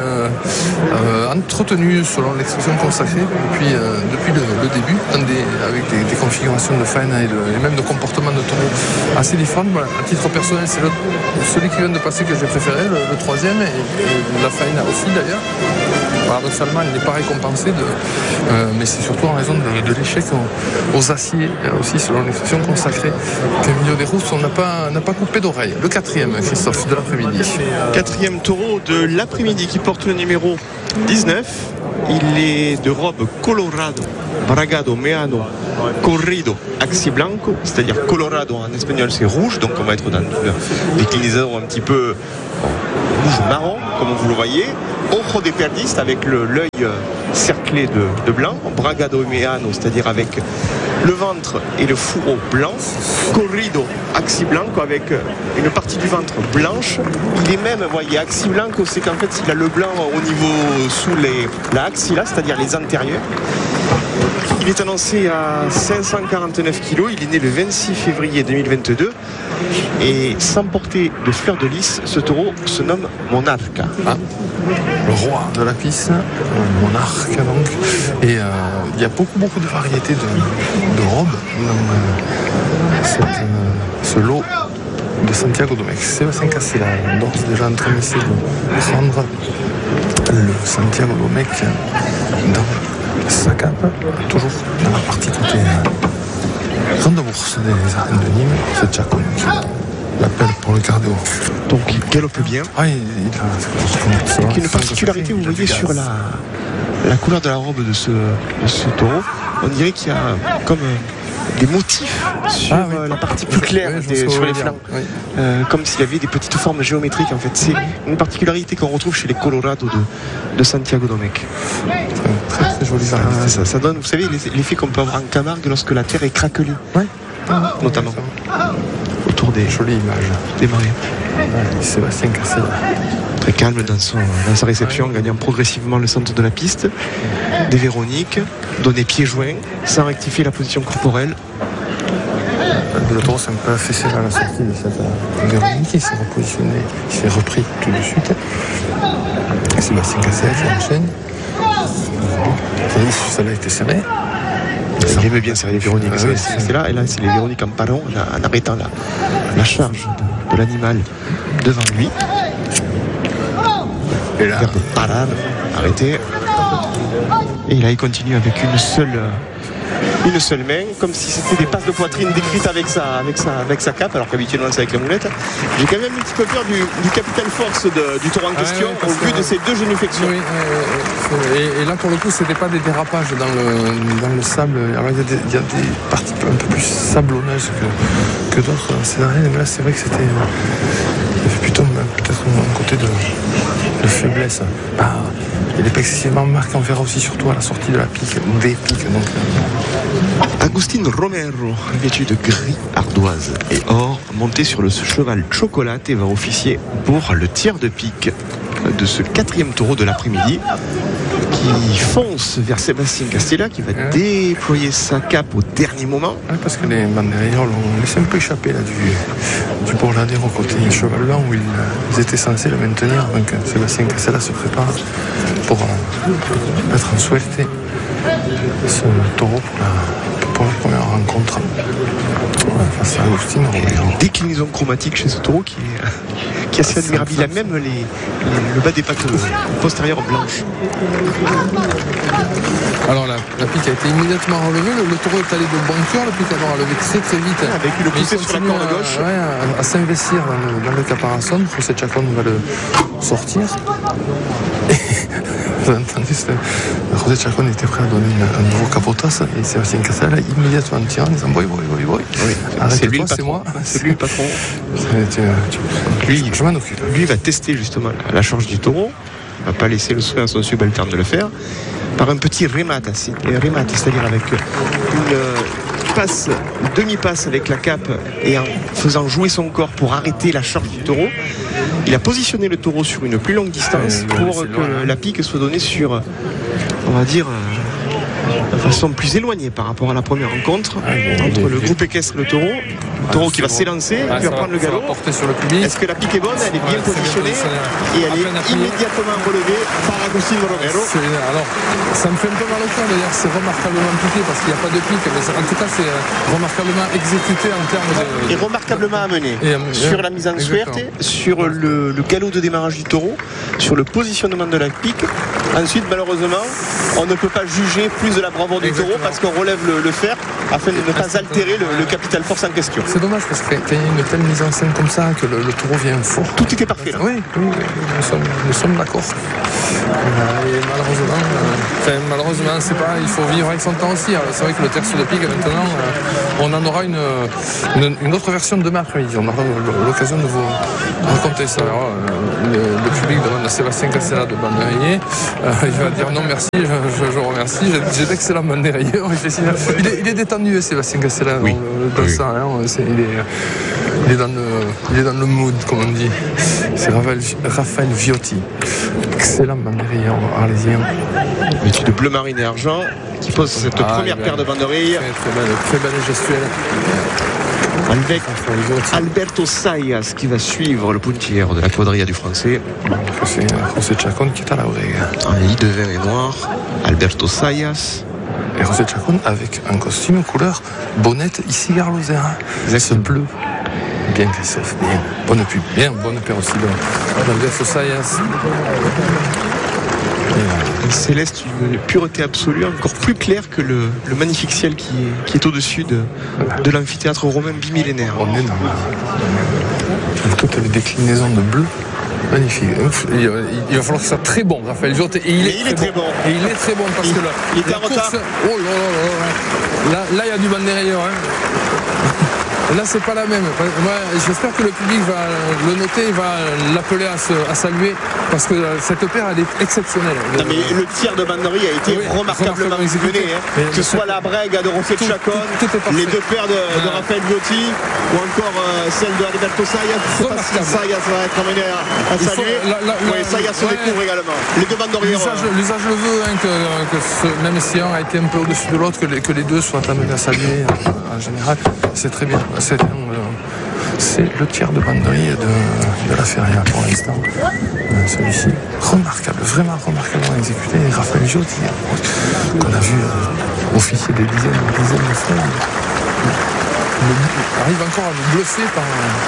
Speaker 8: entretenue selon l'expression consacrée depuis le début, avec des configurations de faine et même de comportement de taureau assez différentes. Voilà, à titre personnel, c'est celui qui vient de passer que j'ai préféré, le troisième, et la faine aussi d'ailleurs. Paradoxalement, il n'est pas récompensé, mais c'est surtout en raison de l'échec aux aciers, aussi selon l'expression consacrée, qu'Emilio De Jesus n'a pas coupé d'oreille. Le quatrième, Christophe, de l'après-midi.
Speaker 2: Quatrième taureau de l'après-midi qui porte le numéro 19. Il est de robe Colorado, Bragado, Meano, Corrido, Axi Blanco, c'est-à-dire Colorado en espagnol c'est rouge, donc on va être dans une déclinaison un petit peu rouge-marron, comme vous le voyez. Ojo de Perdiste avec l'œil cerclé de blanc, Bragado et Meano, c'est-à-dire avec le ventre et le fourreau blanc, Corrido, Axi Blanco avec une partie du ventre blanche. Il est même, vous voyez, Axi Blanco, c'est qu'en fait il a le blanc au niveau sous la axilla, c'est-à-dire les antérieurs. Il est annoncé à 549 kg, il est né le 26 février 2022 et sans porter de fleur de lys, ce taureau se nomme Monarca.
Speaker 8: Le roi de la piste, Monarque donc, et il y a beaucoup de variétés de robes dans ce lot de Santiago Domecq. Sébastien Casella d'ores déjà en train d'essayer de prendre le Santiago Domecq dans sa cape, toujours dans la partie côté grande bourse des arènes de Nîmes. C'est Chacon qui l'appelle pour le cardio.
Speaker 2: Donc il galope bien.
Speaker 8: Ah,
Speaker 2: avec une particularité, vous voyez sur la couleur de la robe de ce taureau, on dirait qu'il y a comme des motifs sur la partie plus claire sur les flancs, comme s'il y avait des petites formes géométriques en fait. C'est une particularité qu'on retrouve chez les Colorado de Santiago Domecq.
Speaker 8: Très joli.
Speaker 2: Ça donne, vous savez, l'effet qu'on peut avoir en Camargue lorsque la terre est craquelée, notamment autour des jolies images des marées.
Speaker 8: Sébastien Casella,
Speaker 2: très calme dans sa réception, gagnant progressivement le centre de la piste. Des Véroniques, donné pieds joints, sans rectifier la position corporelle.
Speaker 8: Le taureau s'est un peu affaissé à la sortie de cette Véronique, il s'est repositionné, il s'est repris tout de suite. Sébastien Casella qui enchaîne. Celle-là était serrée.
Speaker 2: Il aimait bien serrer les Véroniques. C'est là, et là c'est les Véroniques en parlant, en arrêtant la charge de l'animal devant lui. Et là, parade, arrêté. Et là, il continue avec une seule main, comme si c'était des passes de poitrine décrites avec sa cape, alors qu'habituellement c'est avec la moulette. J'ai quand même un petit peu peur du capitaine force du taureau en question, au vu de ces deux génuflexions.
Speaker 8: Et là, pour le coup, c'était pas des dérapages dans le sable. Alors, il y a des parties un peu plus sablonneuses que d'autres dans ces arènes. Mais là, c'est vrai que c'était plutôt peut-être un côté de faiblesse. Il n'est pas excessivement marqué, on verra aussi surtout à la sortie de la pique, des piques. Donc.
Speaker 2: Agustin Romero, vêtu de gris ardoise et or, monté sur le cheval Chocolate, et va officier pour le tir de pique de ce quatrième taureau de l'après-midi, qui fonce vers Sébastien Casella, qui va déployer sa cape au dernier moment.
Speaker 8: Parce que les bandérilleurs l'ont laissé un peu échapper là, du Bourladero au côté cheval blanc où ils étaient censés le maintenir. Donc Sébastien Casella se prépare pour mettre en souhaité ce taureau pour la première rencontre face à Agustin Romero.
Speaker 2: Déclinaison chromatique chez ce taureau qui est assez admirable. Il a même le bas des pattes postérieures blanches.
Speaker 8: Alors la pique a été immédiatement relevée, le taureau est allé de bon cœur, la pique a relevé très vite.
Speaker 2: Avec une poussée sur la corde gauche.
Speaker 8: À s'investir dans le caparazon. José Chacon va le sortir. Vous entendez, José Chacon était prêt à donner un nouveau capotas et Sébastien Casella immédiatement en tirant en disant boy.
Speaker 2: C'est lui le patron.
Speaker 8: C'est moi.
Speaker 2: C'est lui le patron.
Speaker 8: Je m'en occupe.
Speaker 2: Lui va tester justement la charge du taureau. Il ne va pas laisser le soin à son subalterne de le faire. Par un petit remate, c'est-à-dire avec une demi-passe avec la cape et en faisant jouer son corps pour arrêter la charge du taureau. Il a positionné le taureau sur une plus longue distance pour que la pique soit donnée sur on va dire, de façon plus éloignée par rapport à la première rencontre entre le groupe équestre et le taureau. Le taureau qui va s'élancer, qui va prendre le galop.
Speaker 1: Sur le public.
Speaker 2: Est-ce que la pique est bonne? Elle est bien positionnée et elle est immédiatement relevée par Agustín Romero.
Speaker 1: Alors, ça me fait un peu mal au cœur d'ailleurs, c'est remarquablement piqué parce qu'il n'y a pas de pique, mais en tout cas c'est remarquablement exécuté en termes de...
Speaker 2: Et remarquablement amené sur la mise en suerte, sur le galop de démarrage du taureau, sur le positionnement de la pique. Ensuite, malheureusement, on ne peut pas juger plus de la bravoure du taureau parce qu'on relève le fer afin de ne pas altérer le capital force en question.
Speaker 1: C'est dommage parce qu'il y a une telle mise en scène comme ça que le taureau vient fort.
Speaker 2: Tout était parfait là.
Speaker 1: Oui, nous sommes d'accord. Et malheureusement, c'est pas, il faut vivre avec son temps aussi. Alors, c'est vrai que le terce de pique maintenant, on en aura une autre version demain après-midi. On aura l'occasion de vous raconter ça. Alors, le public demande à Sébastien Castella de bandérier. Il va dire non merci, je remercie. J'ai d'excellents bandériers. Il est détendu, Sébastien Castella.
Speaker 2: Oui.
Speaker 1: Dans ça, hein, il est dans le mood, comme on dit. C'est Raphaël Viotti, excellent bandérier arlésien.
Speaker 2: Vêtu de bleu marine et argent, qui pose cette première paire de banderilles.
Speaker 1: Très belle gestuelle.
Speaker 2: Avec Alberto Sayas qui va suivre le puntier de la quadrilla du français.
Speaker 1: C'est José Chacón qui est à la oreille.
Speaker 2: En lit de vert et noir, Alberto Sayas.
Speaker 1: Et José Chacón avec un costume couleur bonnette ici Garlozère. Ce bleu. Bien Christophe, bien. Bonne pub, bien, bonne paire aussi d'Alberto Sayas.
Speaker 2: Un céleste, une pureté absolue, encore plus claire que le magnifique ciel qui est au-dessus de l'amphithéâtre romain bimillénaire.
Speaker 1: On est dans toutes les déclinaisons de bleu. Magnifique. Il va falloir qu'il soit très bon, Raphaël Viotti. Et il est très bon. Et il est très bon parce que
Speaker 2: il est en retard.
Speaker 1: Oh là, il y a du bandérilleur. Là, c'est pas la même. Moi, j'espère que le public va le noter, il va l'appeler à saluer, parce que cette paire, elle est exceptionnelle.
Speaker 2: Non, mais le tir de banderie a été remarquablement exécuté. Que ce soit la brègue de José Chacón, les deux paires de Raphaël Viotti, ou encore celle de Alberto Sayas. Je ne sais pas si Sayas va être amené à saluer. Oui, Sayas se découvre également. Les deux banderiers.
Speaker 1: L'usage le veut, même si un a été un peu au-dessus de l'autre, que les deux soient amenés à saluer en général. C'est très bien. C'est le tiers de banderie de la Feria pour l'instant. Celui-ci, remarquable, vraiment remarquablement exécuté. Et Raphaël Viotti, qu'on a vu officier des dizaines de fois, arrive encore à nous bluffer par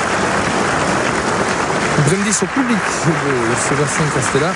Speaker 1: un brindis au public de Sébastien Castella.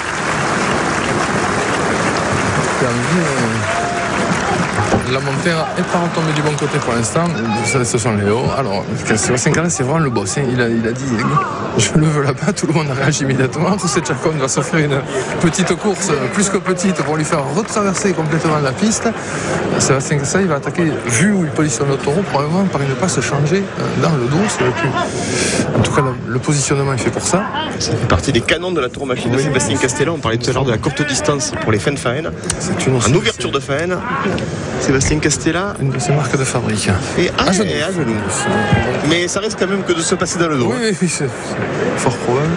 Speaker 1: La montée est pas retombée du bon côté pour l'instant. Ce sont les hauts. Alors, Sébastien Castella, c'est vraiment le boss. Il a dit, je le veux là-bas. Tout le monde a réagi immédiatement. José Chacón va s'offrir une petite course, plus que petite, pour lui faire retraverser complètement la piste. Sébastien Castella, il va attaquer, vu où il positionne le taureau, probablement par une passe changée dans le dos. En tout cas, le positionnement est fait pour ça.
Speaker 2: Ça fait partie des canons de la tauromachie de Sébastien Castella. On parlait tout à l'heure de la courte distance pour les fins de faine. En ouverture de faine, Sébastien Castella,
Speaker 1: une de ses marques de fabrique.
Speaker 2: Et à genoux. Mais ça reste quand même que de se passer dans le dos.
Speaker 1: Oui, c'est fort probable.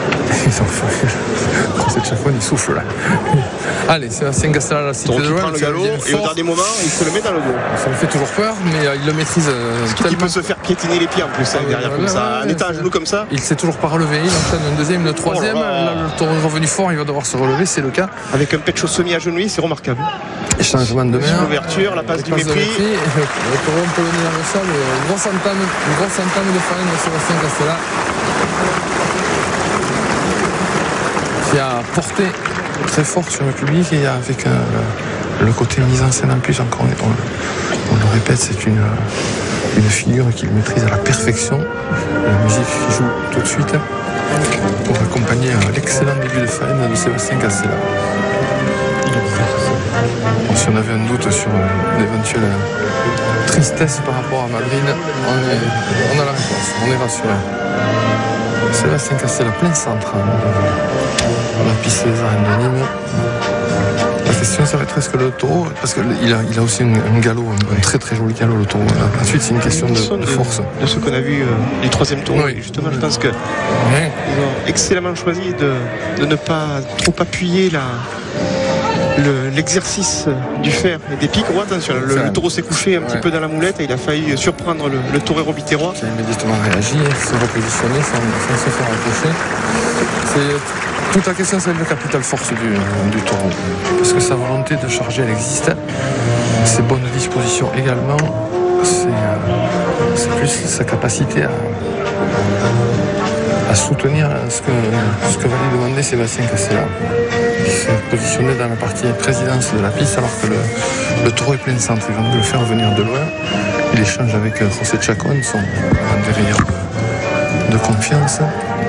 Speaker 1: José Chacón, il souffle là. Allez, Sébastien Castella, la cité de
Speaker 2: l'Ouest. Il prend le galop et au dernier moment, il se le met dans le dos.
Speaker 1: Ça me fait toujours peur, mais il le maîtrise tellement.
Speaker 2: Il peut se faire piétiner les pieds en plus, derrière comme ça. En étant à genoux comme ça.
Speaker 1: Il s'est toujours pas relevé. Il enchaîne un deuxième, le troisième. Là, le taureau est revenu fort, il va devoir se relever, c'est le cas.
Speaker 2: Avec un pecho semi-agenouillé, c'est remarquable.
Speaker 1: Changement de main.
Speaker 2: L'ouverture, la passe du mépris.
Speaker 1: Le taureau un peu le nez dans le sol. Une grosse entame de faine de Sébastien Castella, qui a porté très fort sur le public, et avec le côté mise en scène en plus, encore on le répète, c'est une figure qu'il maîtrise à la perfection. La musique qui joue tout de suite pour accompagner l'excellent début de faine de Sébastien Castella. Si on avait un doute sur l'éventuelle tristesse par rapport à Madrid, on a la réponse, on est rassuré. Sébastien Castella, plein centre la piste des arènes de Nîmes. La question, ça va être est-ce que le taureau, parce qu'il a aussi un galop, un très très joli galop, le taureau. Ensuite, c'est une question de force.
Speaker 2: De ce qu'on a vu les troisièmes taureaux. Oui. Justement, je pense qu'ils ont excellemment choisi de ne pas trop appuyer l'exercice du fer et des pics. Oh, attention, le taureau s'est couché un petit peu dans la moulette et il a failli surprendre le torero biterrois.
Speaker 8: Qui a immédiatement réagi, s'est repositionné sans se faire accrocher. Toute la question, c'est le capital force du taureau. Parce que sa volonté de charger, elle existe. Ses bonnes dispositions également. C'est plus sa capacité à soutenir ce que va lui demander Sébastien Castella. Il s'est positionné dans la partie présidence de la piste alors que le taureau est plein centre. Il va le faire venir de loin. Il échange avec José Chacón, son derrière de confiance.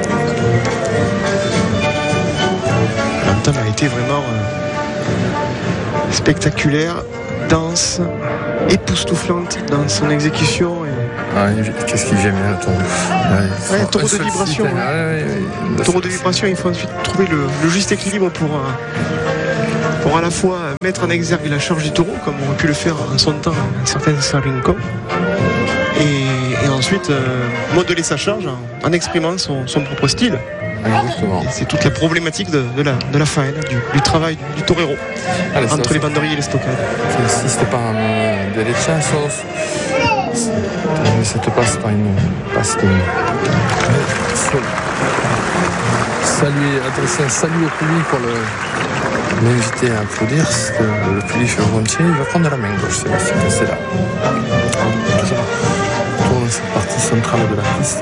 Speaker 2: L'entame a été vraiment spectaculaire, dense, époustouflante dans son exécution.
Speaker 8: Qu'est-ce qu'il vient bien, le taureau?
Speaker 2: Taureau de vibration. Taureau de vibration, il faut ensuite trouver le juste équilibre pour à la fois mettre en exergue la charge du taureau, comme on aurait pu le faire en son temps certains Sarinko, et ensuite modeler sa charge en exprimant son propre style.
Speaker 8: Exactement.
Speaker 2: Et c'est toute la problématique de la faena, du travail du torero entre les banderilles et les stockades.
Speaker 8: Qui insiste par des lechazos. Cette passe par une passe de adresser un salut au public pour l'inviter à applaudir, parce que le public fait volontiers. Il va prendre la main gauche, Sébastien Castella. Tourne cette partie centrale de la piste.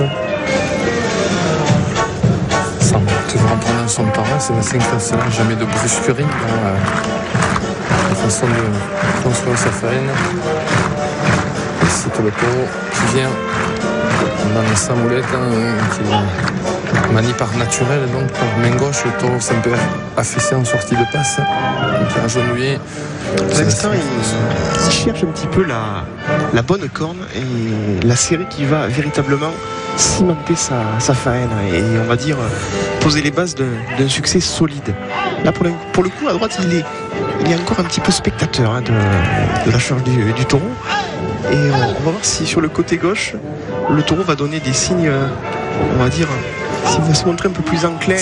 Speaker 8: Toujours en prenant son temps, Sébastien Castella, jamais de brusquerie dans la façon de construire sa faine. Et c'est le taureau qui vient dans sa moulette, qui manie par naturel, donc par main gauche. Le taureau s'est un peu affaissé en sortie de passe, qui a agenouillé.
Speaker 2: Pour l'instant, il cherche un petit peu la bonne corne et la série qui va véritablement cimenter sa faine et on va dire poser les bases d'un succès solide. Là pour le coup à droite il est encore un petit peu spectateur de la charge du taureau et on va voir si sur le côté gauche le taureau va donner des signes, on va dire s'il va se montrer un peu plus enclin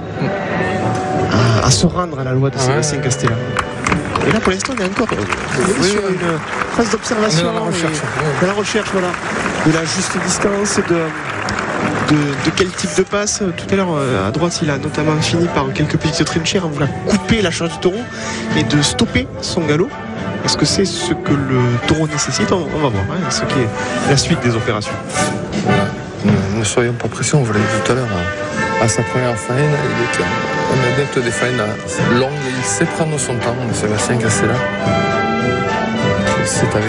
Speaker 2: à se rendre à la loi de Sébastien Castella. Et là pour l'instant on est encore sur une phase d'observation, de la recherche voilà, de la juste distance, de quel type de passe. Tout à l'heure à droite il a notamment fini par quelques petites trinchères en voulant couper la charge du taureau et de stopper son galop. Est-ce que c'est ce que le taureau nécessite? On va voir ce qui est la suite des opérations.
Speaker 8: Ne soyons pas pressés, on vous l'a dit tout à l'heure, à sa première faine, il était un adepte des faines longues et il sait prendre son temps, Sébastien Castella. C'est avec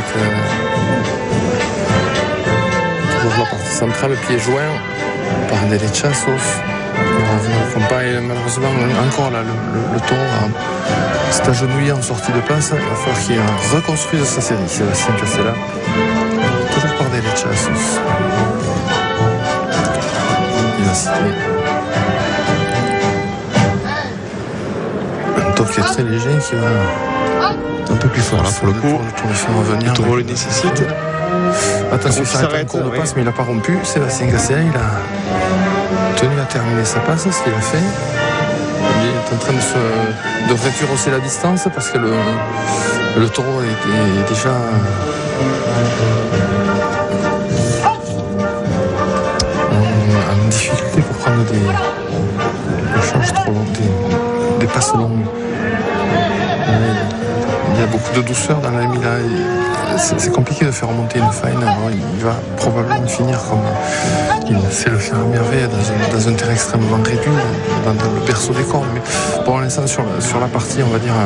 Speaker 8: toujours la partie centrale, pied joint par des lechazos. Malheureusement, encore là, le taureau s'est agenouillé en sortie de passe. Il va falloir qu'il reconstruise sa série, Sébastien Castella. Toujours par des lechazos. Il va citer un top qui est très léger, qui va
Speaker 2: un peu plus fort là pour le coup. Le taureau le nécessite.
Speaker 8: Attention, il s'arrête en cours de passe, mais il n'a pas rompu. Sébastien Castella, il a tenu à terminer sa passe, ce qu'il a fait. Il est en train de réduire aussi la distance parce que le taureau est déjà en difficulté pour prendre des charges trop longues, des passes longues. Il y a beaucoup de douceur dans la mise. C'est compliqué de faire remonter une faine. Alors il va probablement finir comme il sait le faire à merveille dans un terrain extrêmement réduit, dans le berceau des cornes. Mais pour l'instant, sur la partie, on va dire,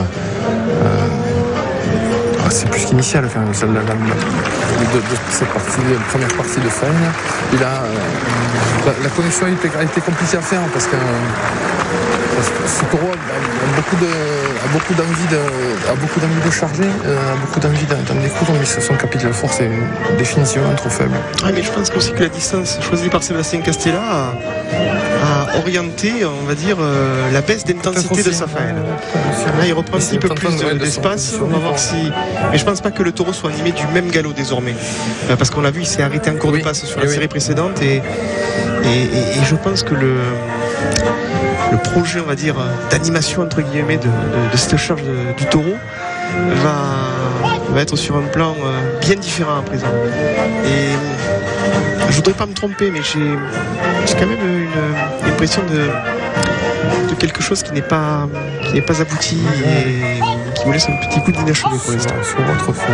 Speaker 8: c'est plus qu'initial. Enfin, de cette première partie de faine, il a la connexion a été compliquée à faire parce que ce taureau a beaucoup d'envie de charger, a beaucoup d'envie d'en découdre, mais son capital force est définitivement trop faible.
Speaker 2: Oui, mais je pense aussi que la distance choisie par Sébastien Castella a orienté, on va dire, la baisse d'intensité de sa faine. Là, il reprend un petit peu plus d'espace. On va voir si. Mais je pense pas que le taureau soit animé du même galop désormais, parce qu'on l'a vu, il s'est arrêté en cours de passe sur la série précédente et je pense que le projet, on va dire, d'animation entre guillemets de cette charge du taureau va être sur un plan bien différent à présent. Et je voudrais pas me tromper, mais j'ai quand même une impression de quelque chose qui n'est pas abouti et qui me laisse un petit coup d'inachevé pour l'instant.
Speaker 8: Sur votre fond.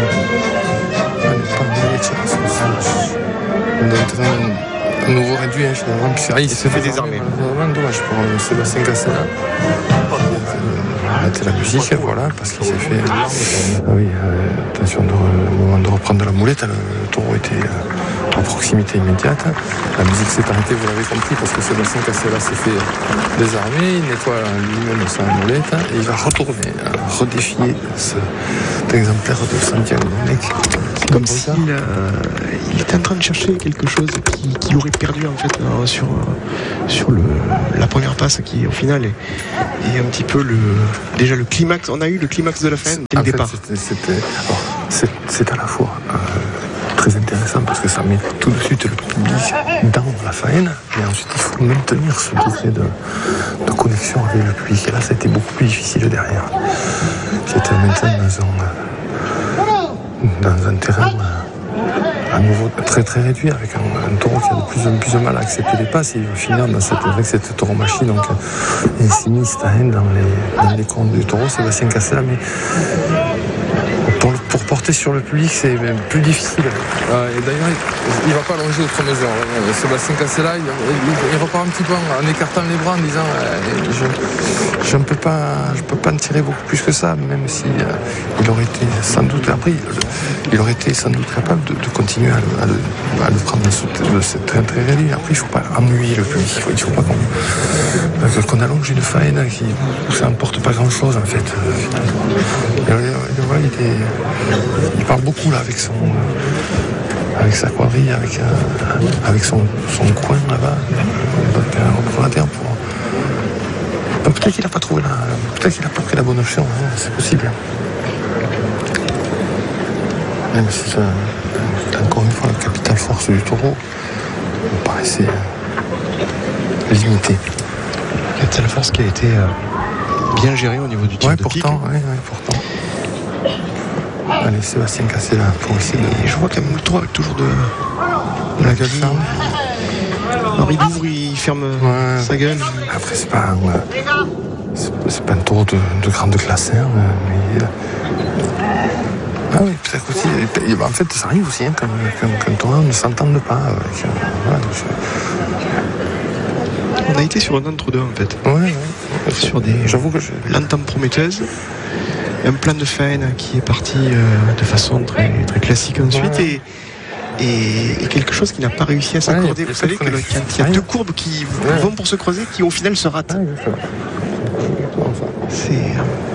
Speaker 8: Un nouveau réduit, finalement.
Speaker 2: Il se fait désarmer.
Speaker 8: C'est vraiment dommage pour Sébastien Cassela. Arrêter la musique, voilà, parce qu'il s'est fait. Attention, au moment de reprendre la moulette, le taureau était en proximité immédiate. La musique s'est arrêtée, vous l'avez compris, parce que Sébastien Cassela s'est fait désarmer, il nettoie lui-même sa moulette et il va retourner, redéfier cet exemplaire de Santiago Domecq.
Speaker 2: C'est comme s'il il était en train de chercher quelque chose qu'il aurait perdu en fait sur la première passe qui au final est un petit peu déjà le climax. On a eu le climax de la fin dès le départ.
Speaker 8: C'est à la fois très intéressant parce que ça met tout de suite le public dans la faïne, mais ensuite il faut maintenir ce degré de connexion avec le public. Et là, ça a été beaucoup plus difficile derrière, qui était maintenant dans un terrain à nouveau très très réduit, avec un taureau qui a de plus en plus de mal à accepter les passes, et il va finir dans cette tauromachie. Donc sinistre dans les comptes du taureau, Sébastien Cassela, mais pour porter sur le public, c'est même plus difficile. Et d'ailleurs, il ne va pas allonger outre mesure. Sébastien Cassela, il repart un petit peu en écartant les bras, en disant je ne peux pas en tirer beaucoup plus que ça, même si il aurait été sans doute, après, il aurait été sans doute capable de continuer à le prendre de cette très très réduit. Après, il ne faut pas ennuyer le public. Il ne faut pas qu'on allonge une faïne où ça n'emporte pas grand chose en fait. Il parle beaucoup là avec sa quadrille, avec son coin là-bas. Peut-être qu'il n'a pas trouvé peut-être qu'il n'a pas pris la bonne option, hein, c'est possible. Même si c'est encore une fois la capitale force du taureau me paraissait limitée.
Speaker 2: Capitale force qui a été bien gérée au niveau du tir de pique.
Speaker 8: Pourtant. Allez, Sébastien Cassela pour essayer de.
Speaker 2: Je vois quand même le taureau avec toujours de la gueule. Alors il ouvre, il ferme sa gueule.
Speaker 8: Après, c'est pas un taureau de grande classe, hein, mais. Ah oui, peut-être aussi. En fait, ça arrive aussi, hein, qu'un taureau ne s'entende pas.
Speaker 2: On a été sur un entre-deux en fait.
Speaker 8: Ouais.
Speaker 2: Sur
Speaker 8: j'avoue que
Speaker 2: l'entame prometteuse. Un plan de faïne qui est parti de façon très, très classique ensuite et quelque chose qui n'a pas réussi à s'accorder. Vous savez qu'il y a deux courbes qui vont pour se creuser qui au final se ratent. C'est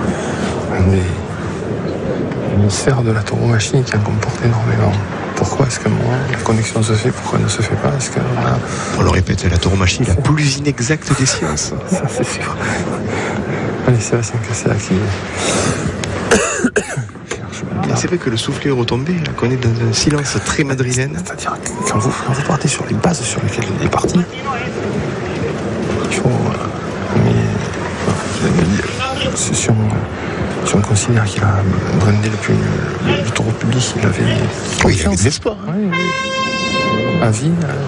Speaker 8: une sphère de la tauromachie qui en comporte énormément. Pourquoi est-ce que la connexion se fait, pourquoi elle ne se fait pas?
Speaker 2: On le répète, la tauromachie la plus inexacte des sciences.
Speaker 8: Ça c'est sûr. Allez, Sébastien Cassela qui...
Speaker 2: C'est vrai que le soufflet est retombé, là, qu'on est dans un silence très madrilène.
Speaker 8: C'est-à-dire quand vous partez sur les bases sur lesquelles il est parti, il faut... si on considère qu'il a brandé le taureau public, il avait
Speaker 2: de l'espoir.
Speaker 8: Oui. À vie.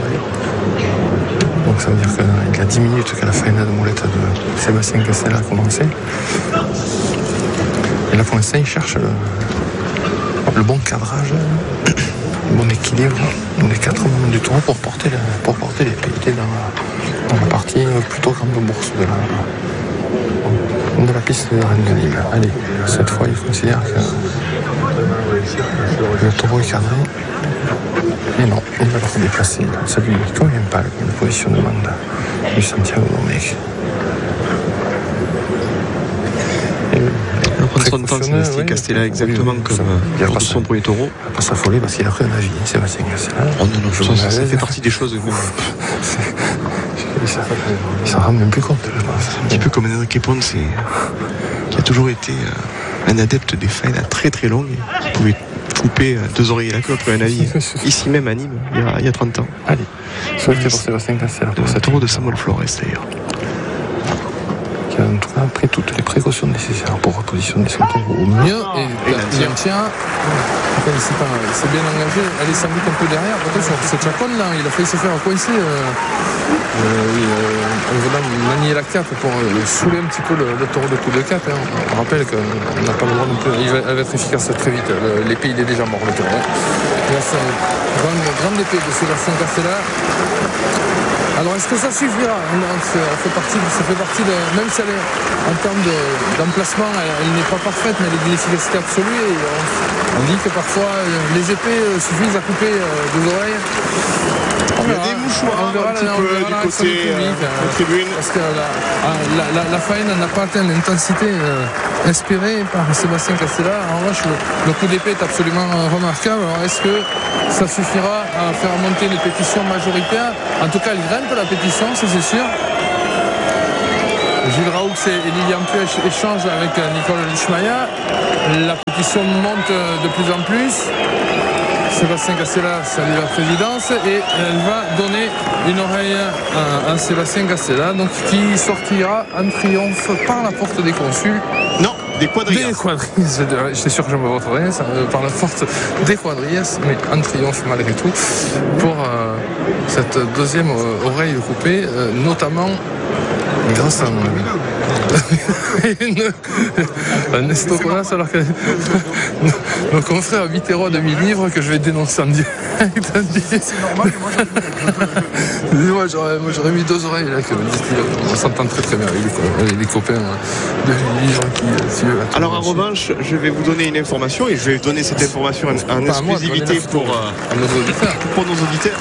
Speaker 8: Donc ça veut dire qu'il y a 10 minutes que la faïna de moulette de Sébastien Cassela a commencé. Et là pour l'instant il cherche le bon cadrage, le bon équilibre dans les 4 moments du taureau pour porter les pélités dans la partie plutôt grande bourse de la piste de Rennes de Nîmes. Allez, cette fois il considère que le taureau est cadré. Mais non, il va le redéplacer. Ça lui convient pas le positionnement du Santiago Domecq.
Speaker 2: Il prend son temps, Sébastien Cassela, exactement comme lors de son premier taureau.
Speaker 8: Il va pas s'affoler parce qu'il a pris un avis, Sébastien Cassela.
Speaker 2: Oh non, ça fait partie des choses.
Speaker 8: Il s'en rend même plus compte, je pense.
Speaker 2: Un petit peu comme Enrique Ponce, qui a toujours été un adepte des faïnes très très longues. Il pouvait couper 2 oreillers à la queue après un avis. Ici même à Nîmes, il y a 30 ans.
Speaker 8: Allez, souhaité pour Sébastien Cassela.
Speaker 2: C'est un taureau de Samuel Flores d'ailleurs.
Speaker 8: qui a en tout cas pris toutes les précautions nécessaires pour repositionner son taureau au mieux. Et il en tient. Il s'est bien engagé. Elle est sans doute un peu derrière. Attention, c'est Chacon là, il a failli se faire coincer en venant manier la cape pour saouler un petit peu le taureau de coup de cape. On rappelle qu'on n'a pas le droit non plus. Elle va être efficace très vite. L'épée, il est déjà mort, le taureau. Là, c'est une grande épée de Sébastien Castella. Alors est-ce que ça suffira? Ça fait partie de, même si elle est, en termes d'emplacement, elle n'est pas parfaite, mais elle est d'une efficacité absolue. Et on dit que parfois les épées suffisent à couper des oreilles.
Speaker 2: Il y a des mouchoirs un petit peu du côté tribune.
Speaker 1: Parce que la faïne n'a pas atteint l'intensité espérée par Sébastien Castella. En revanche, le coup d'épée est absolument remarquable. Alors est-ce que ça suffira à faire monter les pétitions majoritaires? En tout cas, elle grimpe la pétition, ça c'est sûr. Gilles Raoux et Lilian Puech échangent avec Nicole Lichmaya. La pétition monte de plus en plus. Sébastien Castella salue la présidence et elle va donner une oreille à Sébastien Castella, donc qui sortira en triomphe par la porte des consuls.
Speaker 2: Non, des quadrilles.
Speaker 1: Des quadrilles, j'étais sûr que je me retrouverais par la porte des quadrilles, mais en triomphe malgré tout pour cette deuxième oreille coupée, notamment grâce à un estocolas, alors que nos confrères Mitterrand de 1000 livres que je vais dénoncer en direct. C'est normal que moi j'aurais mis 2 oreilles là, on s'entend très très bien avec les copains de 1000 livres qui
Speaker 2: alors en revanche, je vais vous donner une information et je vais donner cette information en exclusivité pour nos auditeurs.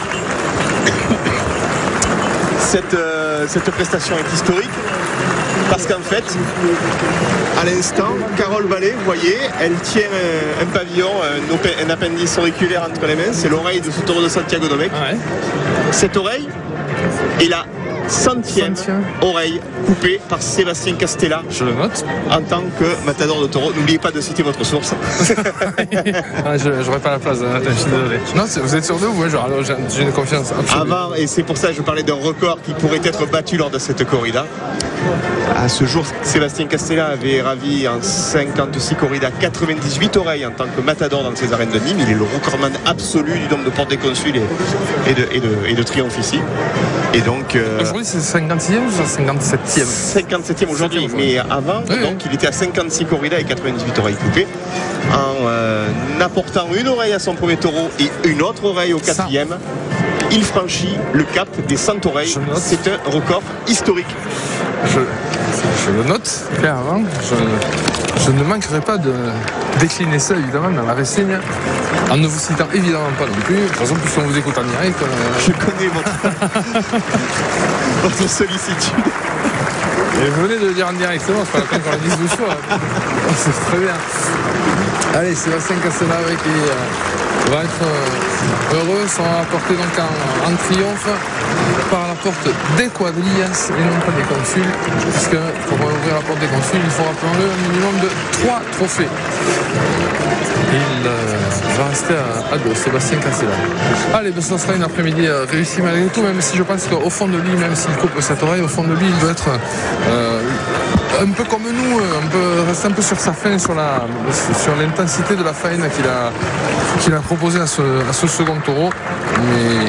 Speaker 2: Cette prestation est historique parce qu'en fait, à l'instant, Carole Vallée, vous voyez, elle tient un pavillon, un appendice auriculaire entre les mains. C'est l'oreille de ce taureau de Santiago Domecq. Ouais. Cette oreille est la 100e oreille coupée par Sébastien Castella.
Speaker 1: Je le note.
Speaker 2: En tant que matador de taureau. N'oubliez pas de citer votre source.
Speaker 1: J'aurais pas la place, je suis désolé. Non, vous êtes sûr de vous, j'ai une confiance absolue.
Speaker 2: Avant, et c'est pour ça que je parlais d'un record qui pourrait être battu lors de cette corrida. À ce jour, Sébastien Castella avait ravi en 56 corridas 98 oreilles en tant que matador dans ces arènes de Nîmes. Il est le recordman absolu du nombre de portes des consuls et de triomphes ici. Et donc
Speaker 1: aujourd'hui c'est 56e ou 57e
Speaker 2: 57e aujourd'hui, mais avant donc il était à 56 corridas et 98 oreilles coupées en apportant une oreille à son premier taureau et une autre oreille au 4e. Il franchit le cap des 100 oreilles. C'est un record historique.
Speaker 1: Je le note clairement. Je ne manquerai pas de décliner ça évidemment dans la renseigne, en ne vous citant évidemment pas non plus. De toute façon, plus on vous écoute en direct.
Speaker 2: Je connais votre sollicitude.
Speaker 1: Et vous venez de le dire en direct, c'est bon, c'est pas la peine qu'on le dise 12 fois. C'est très bien. Allez, Sébastien Castella qui va être heureux, sont apportés donc en triomphe par la porte des quadrilles et non pas des consuls, puisque pour ouvrir la porte des consuls, il faut rappelons-le un minimum de 3 trophées. Il va rester à 2, Sébastien Castella. Allez, ben, ça sera une après-midi réussie malgré tout, même si je pense qu'au fond de lui, même s'il coupe cette oreille, au fond de lui, il doit être un peu comme nous, rester un peu sur sa faim, sur l'intensité de la faïne qu'il a proposé à ce second taureau. Mais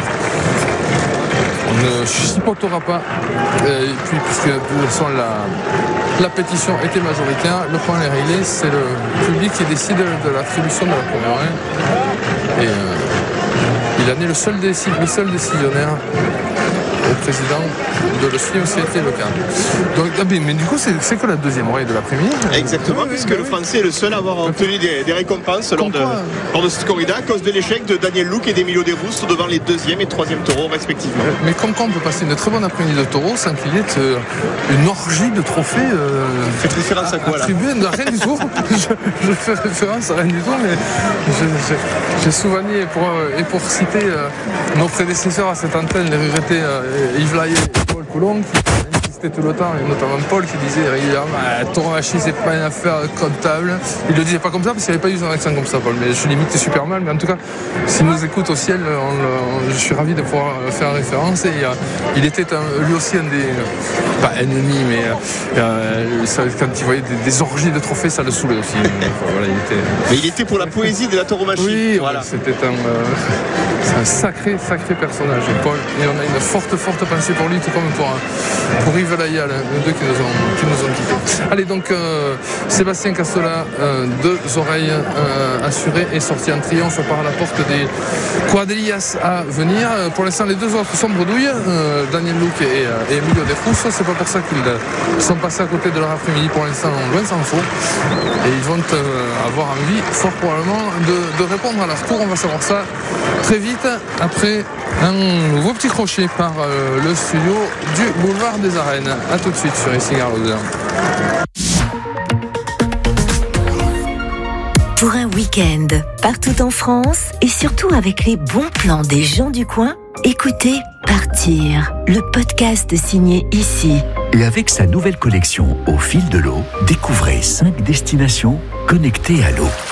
Speaker 1: on ne chipotera pas. Et puis, puisque de toute façon, la pétition était majoritaire, le point est réglé, c'est le public qui décide de l'attribution de la première oreille. Et il en est le seul décisionnaire au président de l'Osfi, aussi été le cas. Donc, mais du coup, c'est que la deuxième oreille de l'après-midi.
Speaker 2: Exactement, puisque le Français est le seul à avoir obtenu des récompenses lors de cette corrida à cause de l'échec de Daniel Luc et d'Emilio De Russo devant les 2e et 3e taureaux respectivement.
Speaker 1: Mais comme quoi on peut passer une très bonne après-midi de taureau sans qu'il y ait une orgie de trophées
Speaker 2: faites référence à quoi là?
Speaker 1: Rien du tout. Je fais référence à rien du tout, mais j'ai souvenir et pour citer nos prédécesseurs à cette antenne, les regrettés Yves Laillet et Paul Coulomb, qui respecté tout le temps, et notamment Paul qui disait régulièrement tauromachie c'est pas une affaire comptable. Il le disait pas comme ça parce qu'il n'avait pas eu son accent comme ça, Paul, mais je l'imite super mal, mais en tout cas s'il nous écoute au ciel, je suis ravi de pouvoir faire référence. Et il était lui aussi un des pas ennemis, mais quand il voyait des orgies de trophées, ça le saoulait aussi. Voilà,
Speaker 2: mais il était pour la poésie de la tauromachie.
Speaker 1: Oui, voilà. C'était un sacré personnage, Paul, et on a une forte pensée pour lui, tout comme pour Yves Layal, les deux qui nous ont quittés. Allez, donc Sébastien Castola, 2 oreilles assurées, est sorti en triomphe par la porte des quadrillas à venir. Pour l'instant, les 2 autres sont bredouilles, Daniel Luc et Emilio De Cruz. C'est pas pour ça qu'ils sont passés à côté de leur après-midi pour l'instant, loin s'en faut, et ils vont avoir envie fort probablement de répondre à leur tour. On va savoir ça très vite après un nouveau petit crochet par le studio du boulevard des Arènes. A tout de suite sur Racing Arloser.
Speaker 5: Pour un week-end partout en France et surtout avec les bons plans des gens du coin, écoutez Partir, le podcast signé ici.
Speaker 3: Et avec sa nouvelle collection Au fil de l'eau, découvrez 5 destinations connectées à l'eau.